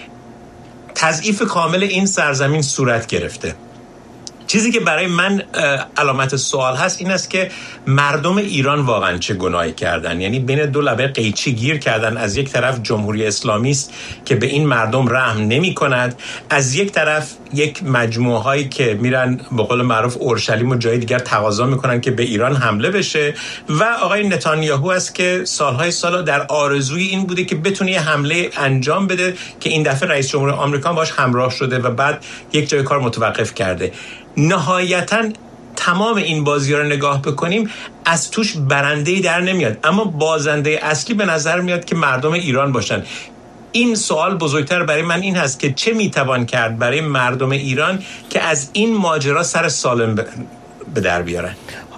تضعیف کامل این سرزمین صورت گرفته. چیزی که برای من علامت سوال هست این است که مردم ایران واقعا چه گناهی کردن؟ یعنی بین دو لبه قیچی گیر کردن. از یک طرف جمهوری اسلامی است که به این مردم رحم نمی کند، از یک طرف یک مجموعه هایی که میرن به قول معروف اورشلیم و جای دیگر تقاضا میکنن که به ایران حمله بشه، و آقای نتانیاهو است که سالهای سال در آرزوی این بوده که بتونه یه حمله انجام بده که این دفعه رئیس جمهور آمریکا باش همراه شده و بعد یک جای کار متوقف کرده. نهایتاً تمام این بازی‌ها رو نگاه بکنیم از توش برنده‌ای در نمیاد، اما بازنده اصلی به نظر میاد که مردم ایران باشن. این سوال بزرگتر برای من این هست که چه میتوان کرد برای مردم ایران که از این ماجرا سر سالم به در بیارن؟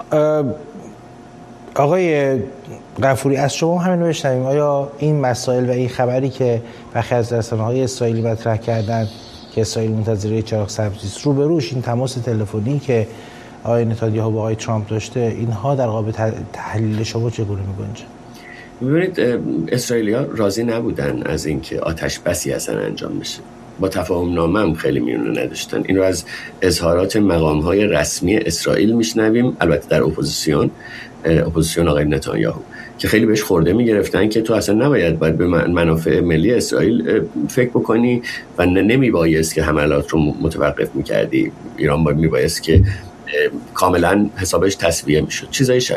آقای غفوری، از شما همین رو بشنویم. آیا این مسائل و این خبری که برخی از رسانه‌های اسرائیلی مطرح کردن که اسرائیل منتظر چراغ سبزی است، روبروش این تماس تلفنی که آقای نتانیاهو با آقای ترامپ داشته، اینها در قابل تحلیل شما چگونه می‌گنجه؟ ببینید، اسرائیلی‌ها راضی نبودن از اینکه آتش بسی اصلا انجام بشه. با تفاهم نامه هم خیلی میونه نداشتن. این رو از اظهارات مقام‌های رسمی اسرائیل میشنویم، البته در اپوزیسیون آقای نتانیاهو، که خیلی بهش خورده میگرفتن که تو اصلا نباید به منافع ملی اسرائیل فکر بکنی و نمیبایست که حملات رو متوقف میکردی. ایران میبایست که کاملا حسابش تصفیه میشد، چیزای شبیه این.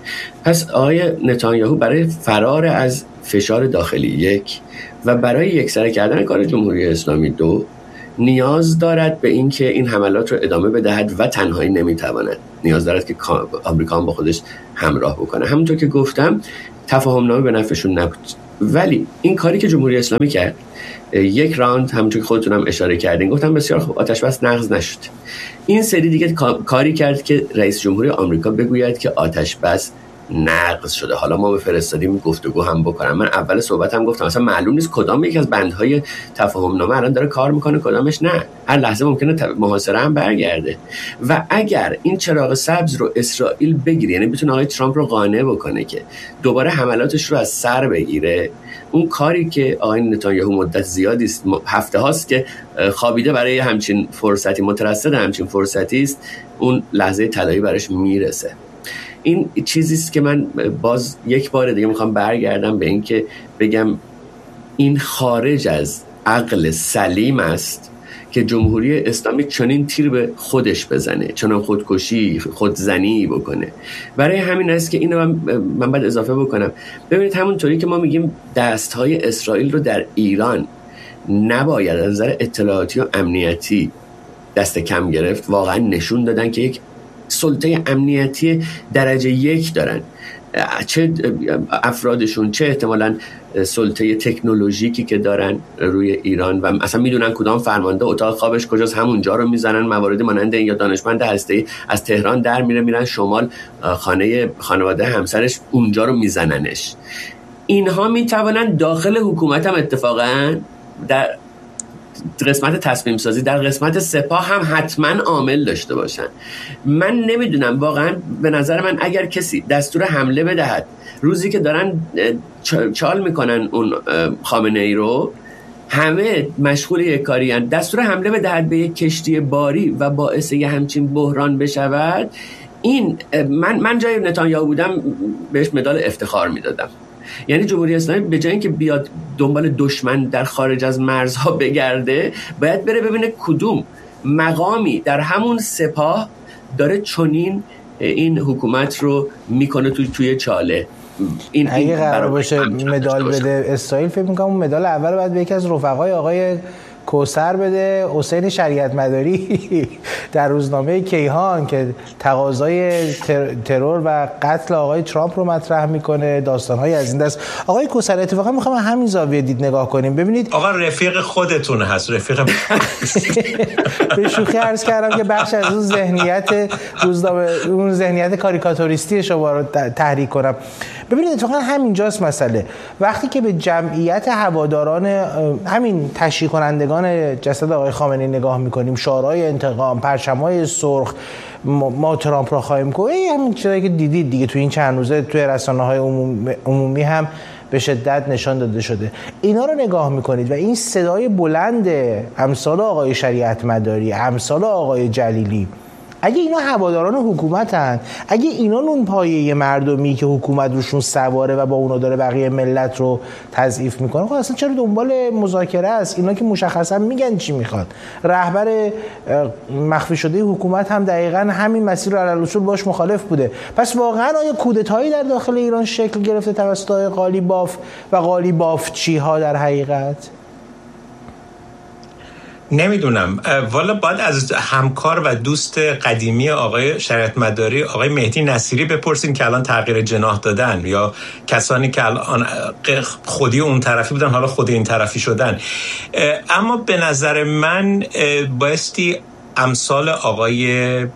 پس آقای نتانیاهو برای فرار از فشار داخلی 1 و برای یکسره کردن کار جمهوری اسلامی 2 نیاز دارد به این که این حملات رو ادامه بدهد و تنهایی نمیتواند. نیاز دارد که آمریکا هم با خودش همراه بکنه. همونطور که گفتم تفاهم نامه به نفعشون نبود، ولی این کاری که جمهوری اسلامی کرد، یک راند همونطور که خودتون هم اشاره کردین گفتم بسیار خوب، آتش بس نقض نشد. این سری دیگه کاری کرد که رئیس جمهوری آمریکا بگوید که آتش بس نقض شده. حالا ما به فرستادیم گفتگو هم بکنم. من اول صحبت هم گفتم اصلا معلوم نیست کدام یک از بندهای تفاهم نامه الان داره کار میکنه کدامش نه. هر لحظه ممکنه محاصره هم برگرده و اگر این چراغ سبز رو اسرائیل بگیره، یعنی بتونه آقای ترامپ رو قانع بکنه که دوباره حملاتش رو از سر بگیره، اون کاری که آقای نتانیاهو مدت زیادی است، هفته هاست که خوابیده برای همچین فرصتی، مترصد همچین فرصتی است، اون لحظه طلایی براش میرسه. این چیزی است که من باز یک بار دیگه میخوام برگردم به این که بگم این خارج از عقل سلیم است که جمهوری اسلامی چنین تیر به خودش بزنه، چنان خودکشی، خودزنی بکنه. برای همین است که اینو من باید اضافه بکنم. ببینید همونطوری که ما میگیم دستهای اسرائیل رو در ایران نباید از نظر اطلاعاتی و امنیتی دست کم گرفت، واقعا نشون دادن که یک سلطه امنیتی درجه 1 دارن، چه افرادشون چه احتمالاً سلطه تکنولوژیکی که دارن روی ایران و اصلا میدونن کدام فرمانده اتاق خوابش کجاست، همونجا رو میزنن. موارد مانند این یا دانشمند هسته‌ای از تهران در میرن شمال، خانواده همسرش اونجا رو میزننش. اینها میتوانن داخل حکومت هم اتفاقاً در قسمت تصمیم سازی، در قسمت سپاه هم حتما عامل داشته باشن. من نمیدونم واقعا، به نظر من اگر کسی دستور حمله بدهد روزی که دارن چال میکنن اون خامنه ای رو، همه مشغول یک کاری هستند، دستور حمله بدهد به یک کشتی باری و باعث یه همچین بحران بشود، این من جای نتانیاهو بودم بهش مدال افتخار میدادم. یعنی جمهوری اسلامی به جای اینکه بیاد دنبال دشمن در خارج از مرزها بگرده، باید بره ببینه کدوم مقامی در همون سپاه داره چنین این حکومت رو میکنه توی چاله. اگه قرار باشه مدال بده اسرائیل، فکر میکنم اون مدال اول باید به یکی از رفقای آقای کوثر بده، حسین شریعت مداری در روزنامه کیهان که تقاضای ترور و قتل آقای ترامپ رو مطرح میکنه، داستان‌های از این دست. آقای کوثر اتفاقا میخوام همین زاویه دید نگاه کنیم. ببینید آقا رفیق خودتون هست، رفیق به شوخی عرض کردم که بخش از اون ذهنیت روزنامه، اون ذهنیت کاریکاتوریستی شما رو تحریک کنم. ببینید اتفاقا همینجاست مسئله. وقتی که به جمعیت هواداران همین تشییع کنندگان جسد آقای خامنه‌ای نگاه میکنیم، شعارهای انتقام، پرچم‌های سرخ، ما ترامپ را خواهیم کنیم، همین چیزایی که دیدید دیگه تو این چند روزه توی رسانه‌های عمومی هم به شدت نشان داده شده، اینا رو نگاه میکنید و این صدای بلند امثال آقای شریعت مداری، امثال آقای جلیلی، اگه اینا هواداران حکومتن، اگه اینا اون پایه مردمی که حکومت روشون سواره و با اونا داره بقیه ملت رو تضعیف میکنه، خب اصلا چرا دنبال مذاکره است؟ اینا که مشخصا میگن چی میخواد. رهبر مخفی شده حکومت هم دقیقاً همین مسیر رو علی الاصول باش مخالف بوده. پس واقعا آیا کودتایی در داخل ایران شکل گرفته توسط قالیباف و قالیبافچی ها در حقیقت؟ نمیدونم، والا باید از همکار و دوست قدیمی آقای شریعت مداری، آقای مهدی نصیری بپرسین که الان تغییر جناح دادن، یا کسانی که الان خودی اون طرفی بودن حالا خودی این طرفی شدن. اما به نظر من بایستی امثال آقای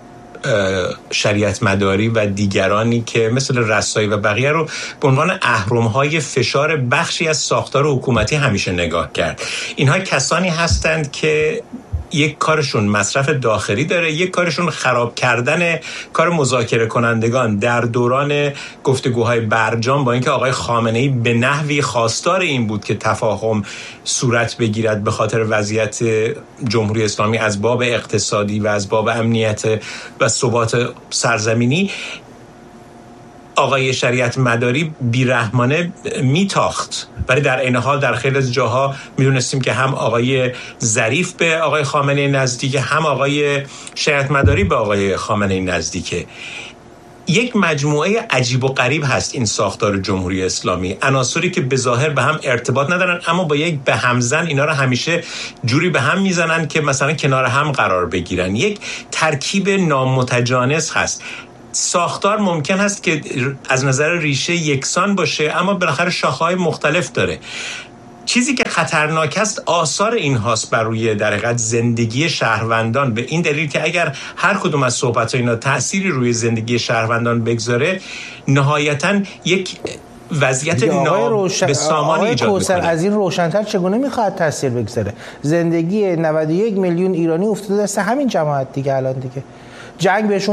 شریعت مداری و دیگرانی که مثل رسایی و بقیه رو به عنوان اهرم‌های فشار بخشی از ساختار حکومتی همیشه نگاه کرد. اینها کسانی هستند که یک کارشون مصرف داخلی داره، یک کارشون خراب کردن کار مذاکره کنندگان در دوران گفتگوهای برجام، با اینکه آقای خامنه‌ای به نحوی خواستار این بود که تفاهم صورت بگیرد به خاطر وضعیت جمهوری اسلامی از باب اقتصادی و از باب امنیت و ثبات سرزمینی. آقای شریعت مداری بیرحمانه میتاخت، ولی در این حال در خیلی از جاها میدونستیم که هم آقای ظریف به آقای خامنه‌ای نزدیکه، هم آقای شریعت مداری به آقای خامنه‌ای نزدیکه. یک مجموعه عجیب و غریب هست این ساختار جمهوری اسلامی، عناصری که به ظاهر به هم ارتباط ندارن اما با یک به همزن اینا رو همیشه جوری به هم میزنن که مثلا کنار هم قرار بگیرن. یک ترکیب نامتجانس هست. ساختار ممکن هست که از نظر ریشه یکسان باشه اما بالاخره شاخه‌های مختلف داره. چیزی که خطرناک است آثار این هاست بر روی در حقیقت زندگی شهروندان، به این دلیل که اگر هر کدوم از صحبت‌ها اینا تأثیری روی زندگی شهروندان بگذاره نهایتاً یک وضعیت نابسامانی ایجاد میکنه. از این روشن‌تر چگونه میخواد تأثیر بگذاره؟ زندگی 91 میلیون ایرانی افتاده دست همین جماعت دیگه. الان دیگه جنگ بهشون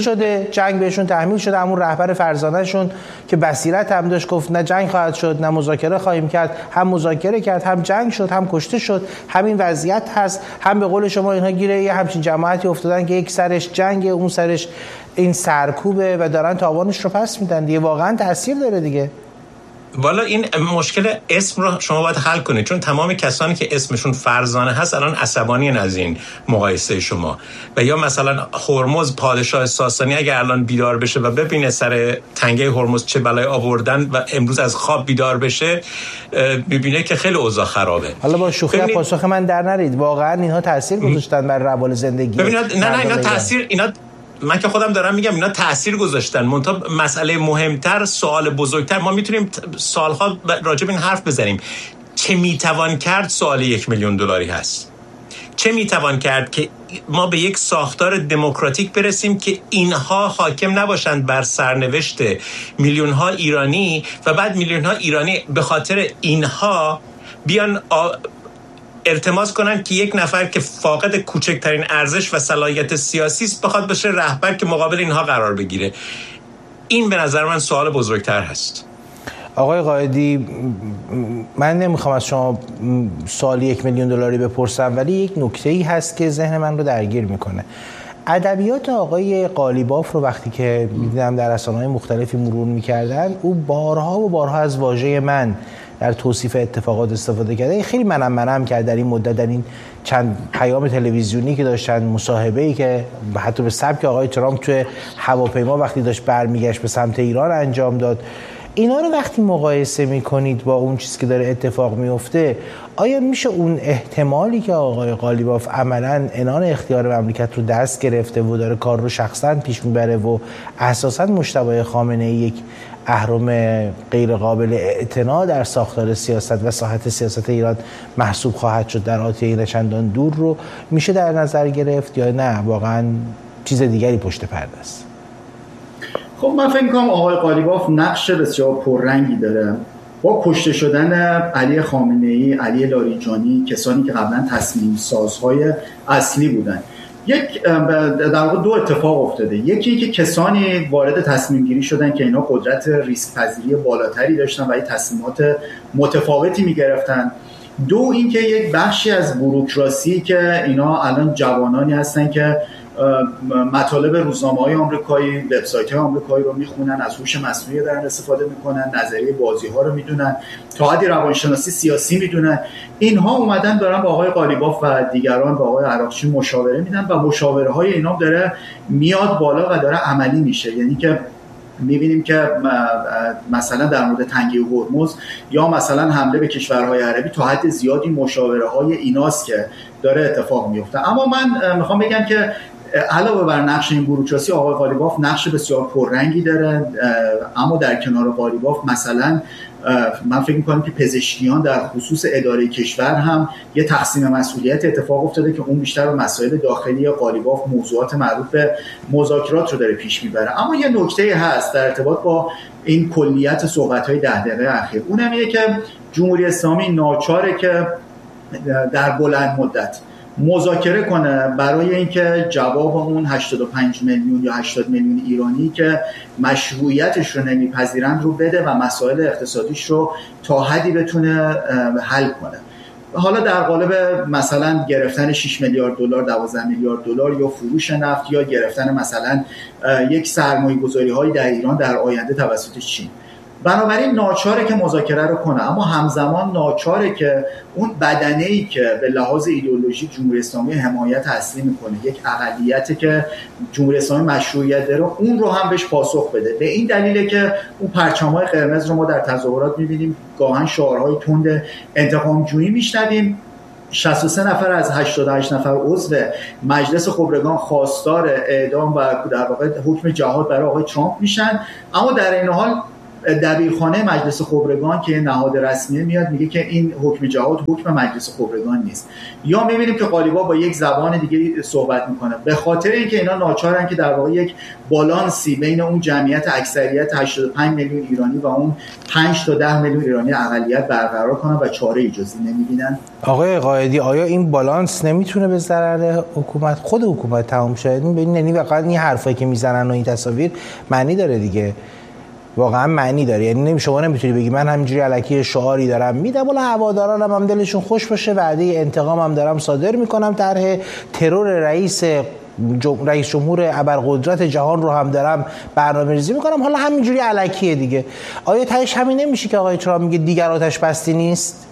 تحمیل شده، همون رهبر فرزانه‌شون که بصیرت هم داشت گفت نه جنگ خواهد شد نه مذاکره خواهیم کرد، هم مذاکره کرد، هم جنگ شد، هم کشته شد. همین وضعیت هست. هم به قول شما اینها گیره یه همچین جماعتی افتادن که یک سرش جنگ، اون سرش این سرکوبه و دارن تاوانش رو پس میدن دیگه. واقعا تاثیر داره دیگه. والا این مشکل اسم رو شما باید حل کنید، چون تمام کسانی که اسمشون فرزانه هست الان عصبانی از این مقایسه شما. و یا مثلا هرمز پادشاه ساسانی اگر الان بیدار بشه و ببینه سر تنگه هرمز چه بلای آوردن و امروز از خواب بیدار بشه میبینه که خیلی اوضاع خرابه. حالا با شوخی پاسخ من در نرید، واقعا اینها تاثیر گذاشتن بر روال زندگی. ببینید نه اینا تاثیر، اینا من که خودم دارم میگم اینا تأثیر گذاشتن. منتها مسئله مهمتر، سوال بزرگتر، ما میتونیم سالها راجع به این حرف بزنیم. چه میتوان کرد؟ سوال 1 میلیون دلاری هست. چه میتوان کرد که ما به یک ساختار دموکراتیک برسیم که اینها حاکم نباشند بر سرنوشت میلیون ها ایرانی و بعد میلیون ها ایرانی به خاطر اینها بیان التماس کنن که یک نفر که فاقد کوچکترین ارزش و صلاحیت سیاسی است بخواد بشه رهبر که مقابل اینها قرار بگیره. این به نظر من سوال بزرگتر هست. آقای قائدی، من نمیخوام از شما سوال 1 میلیون دلاری بپرسم، ولی یک نکته‌ای هست که ذهن من رو درگیر میکنه. ادبیات آقای قالیباف رو وقتی که می‌دیدم در رسانه‌های مختلفی مرور می‌کردن، او بارها و بارها از واژه من در توصیف اتفاقات استفاده کرده. خیلی منم کرد در این مدت، در این چند پیام تلویزیونی که داشتن، مصاحبه‌ای که حتی به سبک آقای ترامپ توی هواپیما وقتی داشت برمیگشت به سمت ایران انجام داد. اینا رو وقتی مقایسه میکنید با اون چیزی که داره اتفاق میفته، آیا میشه اون احتمالی که آقای قالیباف عملاً عنان اختیار مملکت رو دست گرفته و داره کار رو شخصاً پیش میبره و اساساً مجتبی خامنه‌ای یک اهرم غیر قابل اعتنا در ساختار سیاست و ساحت سیاست ایران محسوب خواهد شد در آتیه نچندان دور، رو میشه در نظر گرفت یا نه واقعاً چیز دیگری پشت پرده است؟ خب من فکر می‌کنم آقای قالیباف نقش بسیار پررنگی داره. با کشته شدن علی خامنه‌ای، علی لاریجانی، کسانی که قبلا تصمیم سازهای اصلی بودن، در واقع 2 اتفاق افتاده. یکی که کسانی وارد تصمیم گیری شدن که اینا قدرت ریسک پذیری بالاتری داشتن و تصمیمات متفاوتی میگرفتن. 2 اینکه یک بخشی از بوروکراسی که اینا الان جوانانی هستن که مطالب روزنامه‌های آمریکایی، وبسایت‌های آمریکایی رو میخونن، از هوش مصنوعی دارن استفاده میکنن، نظریه بازی‌ها رو میدونن، تا حدی روانشناسی سیاسی میدونن. اینها اومدن دارن با آقای قالیباف و دیگران، با آقای عراقچی مشاوره میدن و مشاوره‌های اینا داره میاد بالا و داره عملی میشه. یعنی که میبینیم که مثلا در مورد تنگه هرمز یا مثلا حمله به کشورهای عربی تا حد زیادی مشاوره های ایناست که داره اتفاق میفته. اما من میخوام بگم که علاوه بر نقش این بوروکراسی، آقای قالیباف نقش بسیار پررنگی داره. اما در کنار قالیباف مثلا من فکر می‌کنم که پزشکیان در خصوص اداره کشور هم یه تقسیم مسئولیت اتفاق افتاده که اون بیشتر به مسائل داخلی قالیباف، موضوعات مربوط به مذاکرات رو داره پیش میبره. اما یه نکته هست در ارتباط با این کلیت صحبت‌های 10 دقیقه اخیر، اونم اینه که جمهوری اسلامی ناچاره که در بلند مدت مذاکره کنه برای اینکه جواب اون 85 میلیون یا 80 میلیون ایرانی که مشروعیتش رو نمیپذیرند رو بده و مسائل اقتصادیش رو تا حدی بتونه حل کنه. حالا در قالب مثلا گرفتن 6 میلیارد دلار، 12 میلیارد دلار یا فروش نفت یا گرفتن مثلا یک سرمایه‌گذاری‌های در ایران در آینده توسط چین. بنابراین ناچاره که مذاکره رو کنه، اما همزمان ناچاره که اون بدنه‌ای که به لحاظ ایدئولوژیک جمهوری اسلامی حمایت اصلی میکنه، یک اقلیتی که جمهوری اسلامی مشروعیت داره، اون رو هم بهش پاسخ بده. به این دلیله که اون پرچم‌های قرمز رو ما در تظاهرات می‌بینیم، گاهن شعارهای تند انتقام‌جویی میشنویم. 63 نفر از 88 نفر عضو مجلس خبرگان خواستار اعدام و در واقع حکم جهاد برای آقای ترامپ میشن، اما در این حال دبیرخانه مجلس خبرگان که نهاد رسمی میاد میگه که این حکم جهاد حکم مجلس خبرگان نیست. یا میبینیم که قالیباف با یک زبان دیگه صحبت میکنه، به خاطر اینکه اینا ناچارن که در واقع یک بالانسی بین اون جمعیت اکثریت 85 میلیون ایرانی و اون 5 تا 10 میلیون ایرانی اقلیت برقرار کنن و چاره جزی نمیبینن. آقای قائدی، آیا این بالانس نمیتونه به ضرر حکومت، خود حکومت تمام شه؟ ببین یعنی واقعا این حرفایی که میزنن و این تصاویر معنی داره دیگه، واقعا معنی داره. یعنی شما نمیتونی بگی من همینجوری الکی شعاری دارم میدم، والا هوادارانم هم دلشون خوش باشه، وعده انتقام هم دارم صادر میکنم، طرح ترور رئیس جمهور ابرقدرت جهان رو هم دارم برنامه‌ریزی میکنم، حالا همینجوری الکیه دیگه. آیا تهش همین نمیشه که آقای ترامپ میگه دیگر آتش بستی نیست؟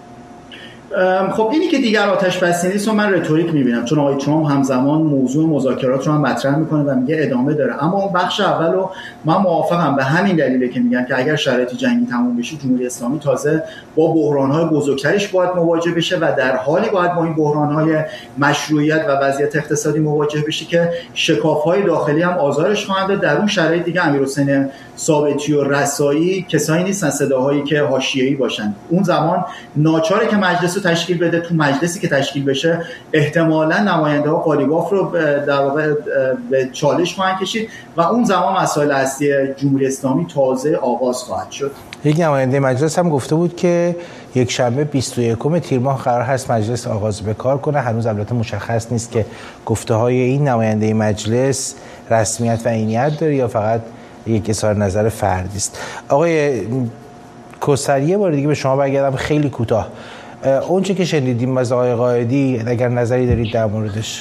خب اینی که دیگر آتش بستی نیست رو من رتوریک میبینم، چون آقای ترامپ همزمان موضوع مذاکرات رو هم مطرح میکنه و میگه ادامه داره. اما اون بخش اولو من موافقم، به همین دلیله که میگن که اگر شرایط جنگی تموم بشه جمهوری اسلامی تازه با بحران‌های بزرگترش باید مواجه بشه و در حالی باید با این بحران‌های مشروعیت و وضعیت اقتصادی مواجه بشه که شکاف‌های داخلی هم آزارش خواهند داد. در اون شرایط دیگه امیرحسین ثابتی و رسایی کسایی نیستن صداهایی که حاشیه‌ای باشن. اون زمان ناچاره که مجلس تشکیل بده، تو مجلسی که تشکیل بشه احتمالاً نماینده‌ها قالیباف رو در واقع به چالش خواهند کشید و اون زمان مسائل اصلی جمهوری اسلامی تازه آغاز خواهد شد. یک نماینده مجلس هم گفته بود که یک شنبه 21 تیر ماه قرار هست مجلس آغاز به کار کنه. هنوز البته مشخص نیست که گفته‌های این نماینده مجلس رسمیت و عینیت داره یا فقط یک اظهار نظر فردی است. آقای کوثری، یه بار دیگه به شما برگردم خیلی کوتاه. اون چه که شنیدیم از آقای قائدی، اگر نظری دارید در موردش؟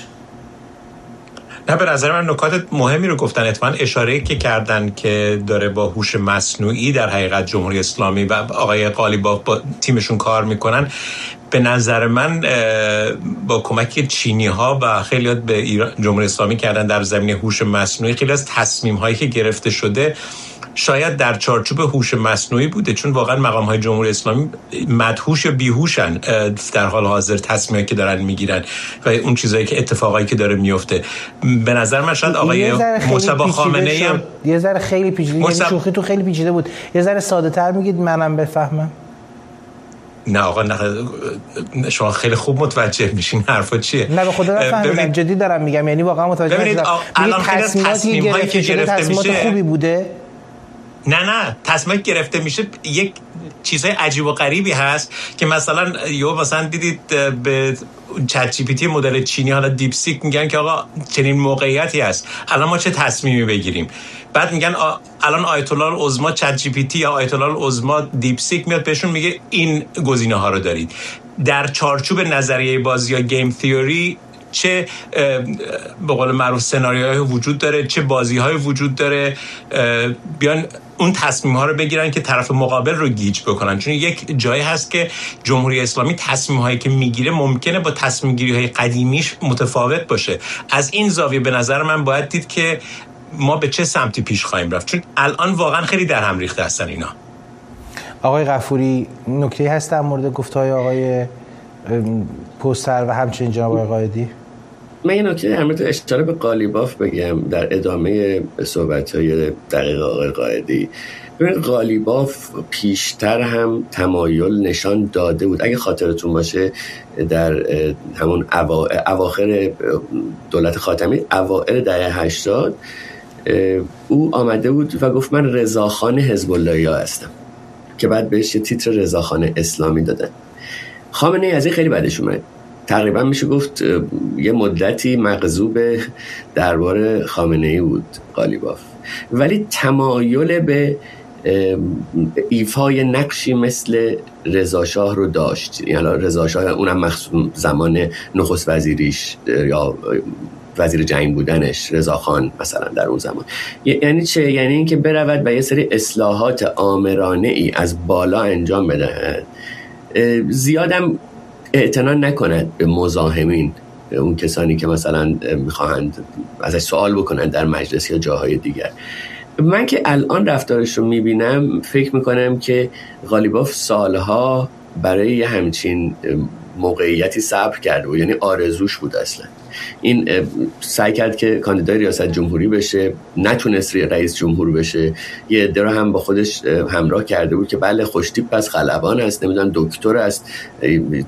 نه، به نظر من نکات مهمی رو گفتن. اتفاقاً اشاره‌ای که کردن که داره با هوش مصنوعی در حقیقت جمهوری اسلامی و آقای قالیباف با تیمشون کار میکنن، به نظر من با کمک چینی‌ها و خیلی به جمهوری اسلامی کردن در زمینه هوش مصنوعی، خیلی از تصمیم‌هایی که گرفته شده شاید در چارچوب هوش مصنوعی بوده، چون واقعا مقام‌های جمهوری اسلامی مدهوش یا بیهوشن در حال حاضر تصمیمی که دارن میگیرن و اون چیزایی که اتفاقایی که داره میفته. به نظر من شاید آقای مصطفی خامنه‌ای هم یه ذره خیلی پیچیده، یعنی شوخی تو خیلی پیچیده بود، یه ذره ساده‌تر میگید منم بفهمم. نه آقا، نه شما خیلی خوب متوجه میشین حرفا چیه. نه به خدا نفهمیدم، جدی دارم میگم، یعنی واقعا متوجه نشدم. الان تصمیمایی که گرفته میشه خوبی بوده؟ نه تصمیم گرفته میشه یک چیزای عجیب و غریبی هست که مثلا دیدید به چت جی پی تی مدل چینی، حالا دیپ سیک، میگن که آقا چنین موقعیتی هست، الان ما چه تصمیمی بگیریم؟ بعد میگن الان آیت الله العظما چت جی پی تی یا آیت الله العظما دیپ سیک میاد بهشون میگه این گزینه ها رو دارید. در چارچوب نظریه بازی یا گیم تیوری چه به قول معروف سناریوهای وجود داره، چه بازی‌های وجود داره، بیان اون تصمیم‌ها رو بگیرن که طرف مقابل رو گیج بکنن. چون یک جایی هست که جمهوری اسلامی تصمیم‌هایی که میگیره ممکنه با تصمیم‌گیری‌های قدیمیش متفاوت باشه. از این زاویه به نظر من باید دید که ما به چه سمتی پیش خواهیم رفت، چون الان واقعا خیلی در هم ریخته هستن اینا. آقای غفوری، نکته‌ای هست در مورد گفته‌های آقای پوستر و همچنین جناب آقای قائدی؟ من یه نکته در مورد اشاره به قالیباف بگم در ادامه صحبت‌های دقیق آقای قائدی. ببینید قالیباف پیشتر هم تمایل نشان داده بود، اگه خاطرتون باشه در همون اواخر دولت خاتمی، اوائل دهه 80 او آمده بود و گفت من رضاخان حزب الله‌ای هستم، که بعد بهش یه تیتر رضاخان اسلامی دادن. خامنه‌ای از این خیلی بدش اومد، تقریبا میشه گفت یه مدتی مغضوب دربار خامنه‌ای بود قالیباف، ولی تمایل به ایفای نقشی مثل رضا شاه رو داشت. یعنی رضا شاه اونم زمان نخست وزیریش یا وزیر جنگ بودنش رضاخان مثلا در اون زمان. یعنی چه؟ یعنی این که برود و یه سری اصلاحات آمرانه ای از بالا انجام بدهد، زیادم اعتنا نکند به مزاحمین، اون کسانی که مثلا میخواهند ازش سوال بکنند در مجلس یا جاهای دیگر. من که الان رفتارش رو میبینم فکر میکنم که غالیباف سالها برای یه همچین موقعیتی صبر کرده و یعنی آرزوش بود اصلا. این سعی کرد که کاندیدای ریاست جمهوری بشه، نتونست رئیس جمهور بشه، یه عده رو هم با خودش همراه کرده بود که بله خوشتیپ است، خلبان است، نمیدونم دکتر است،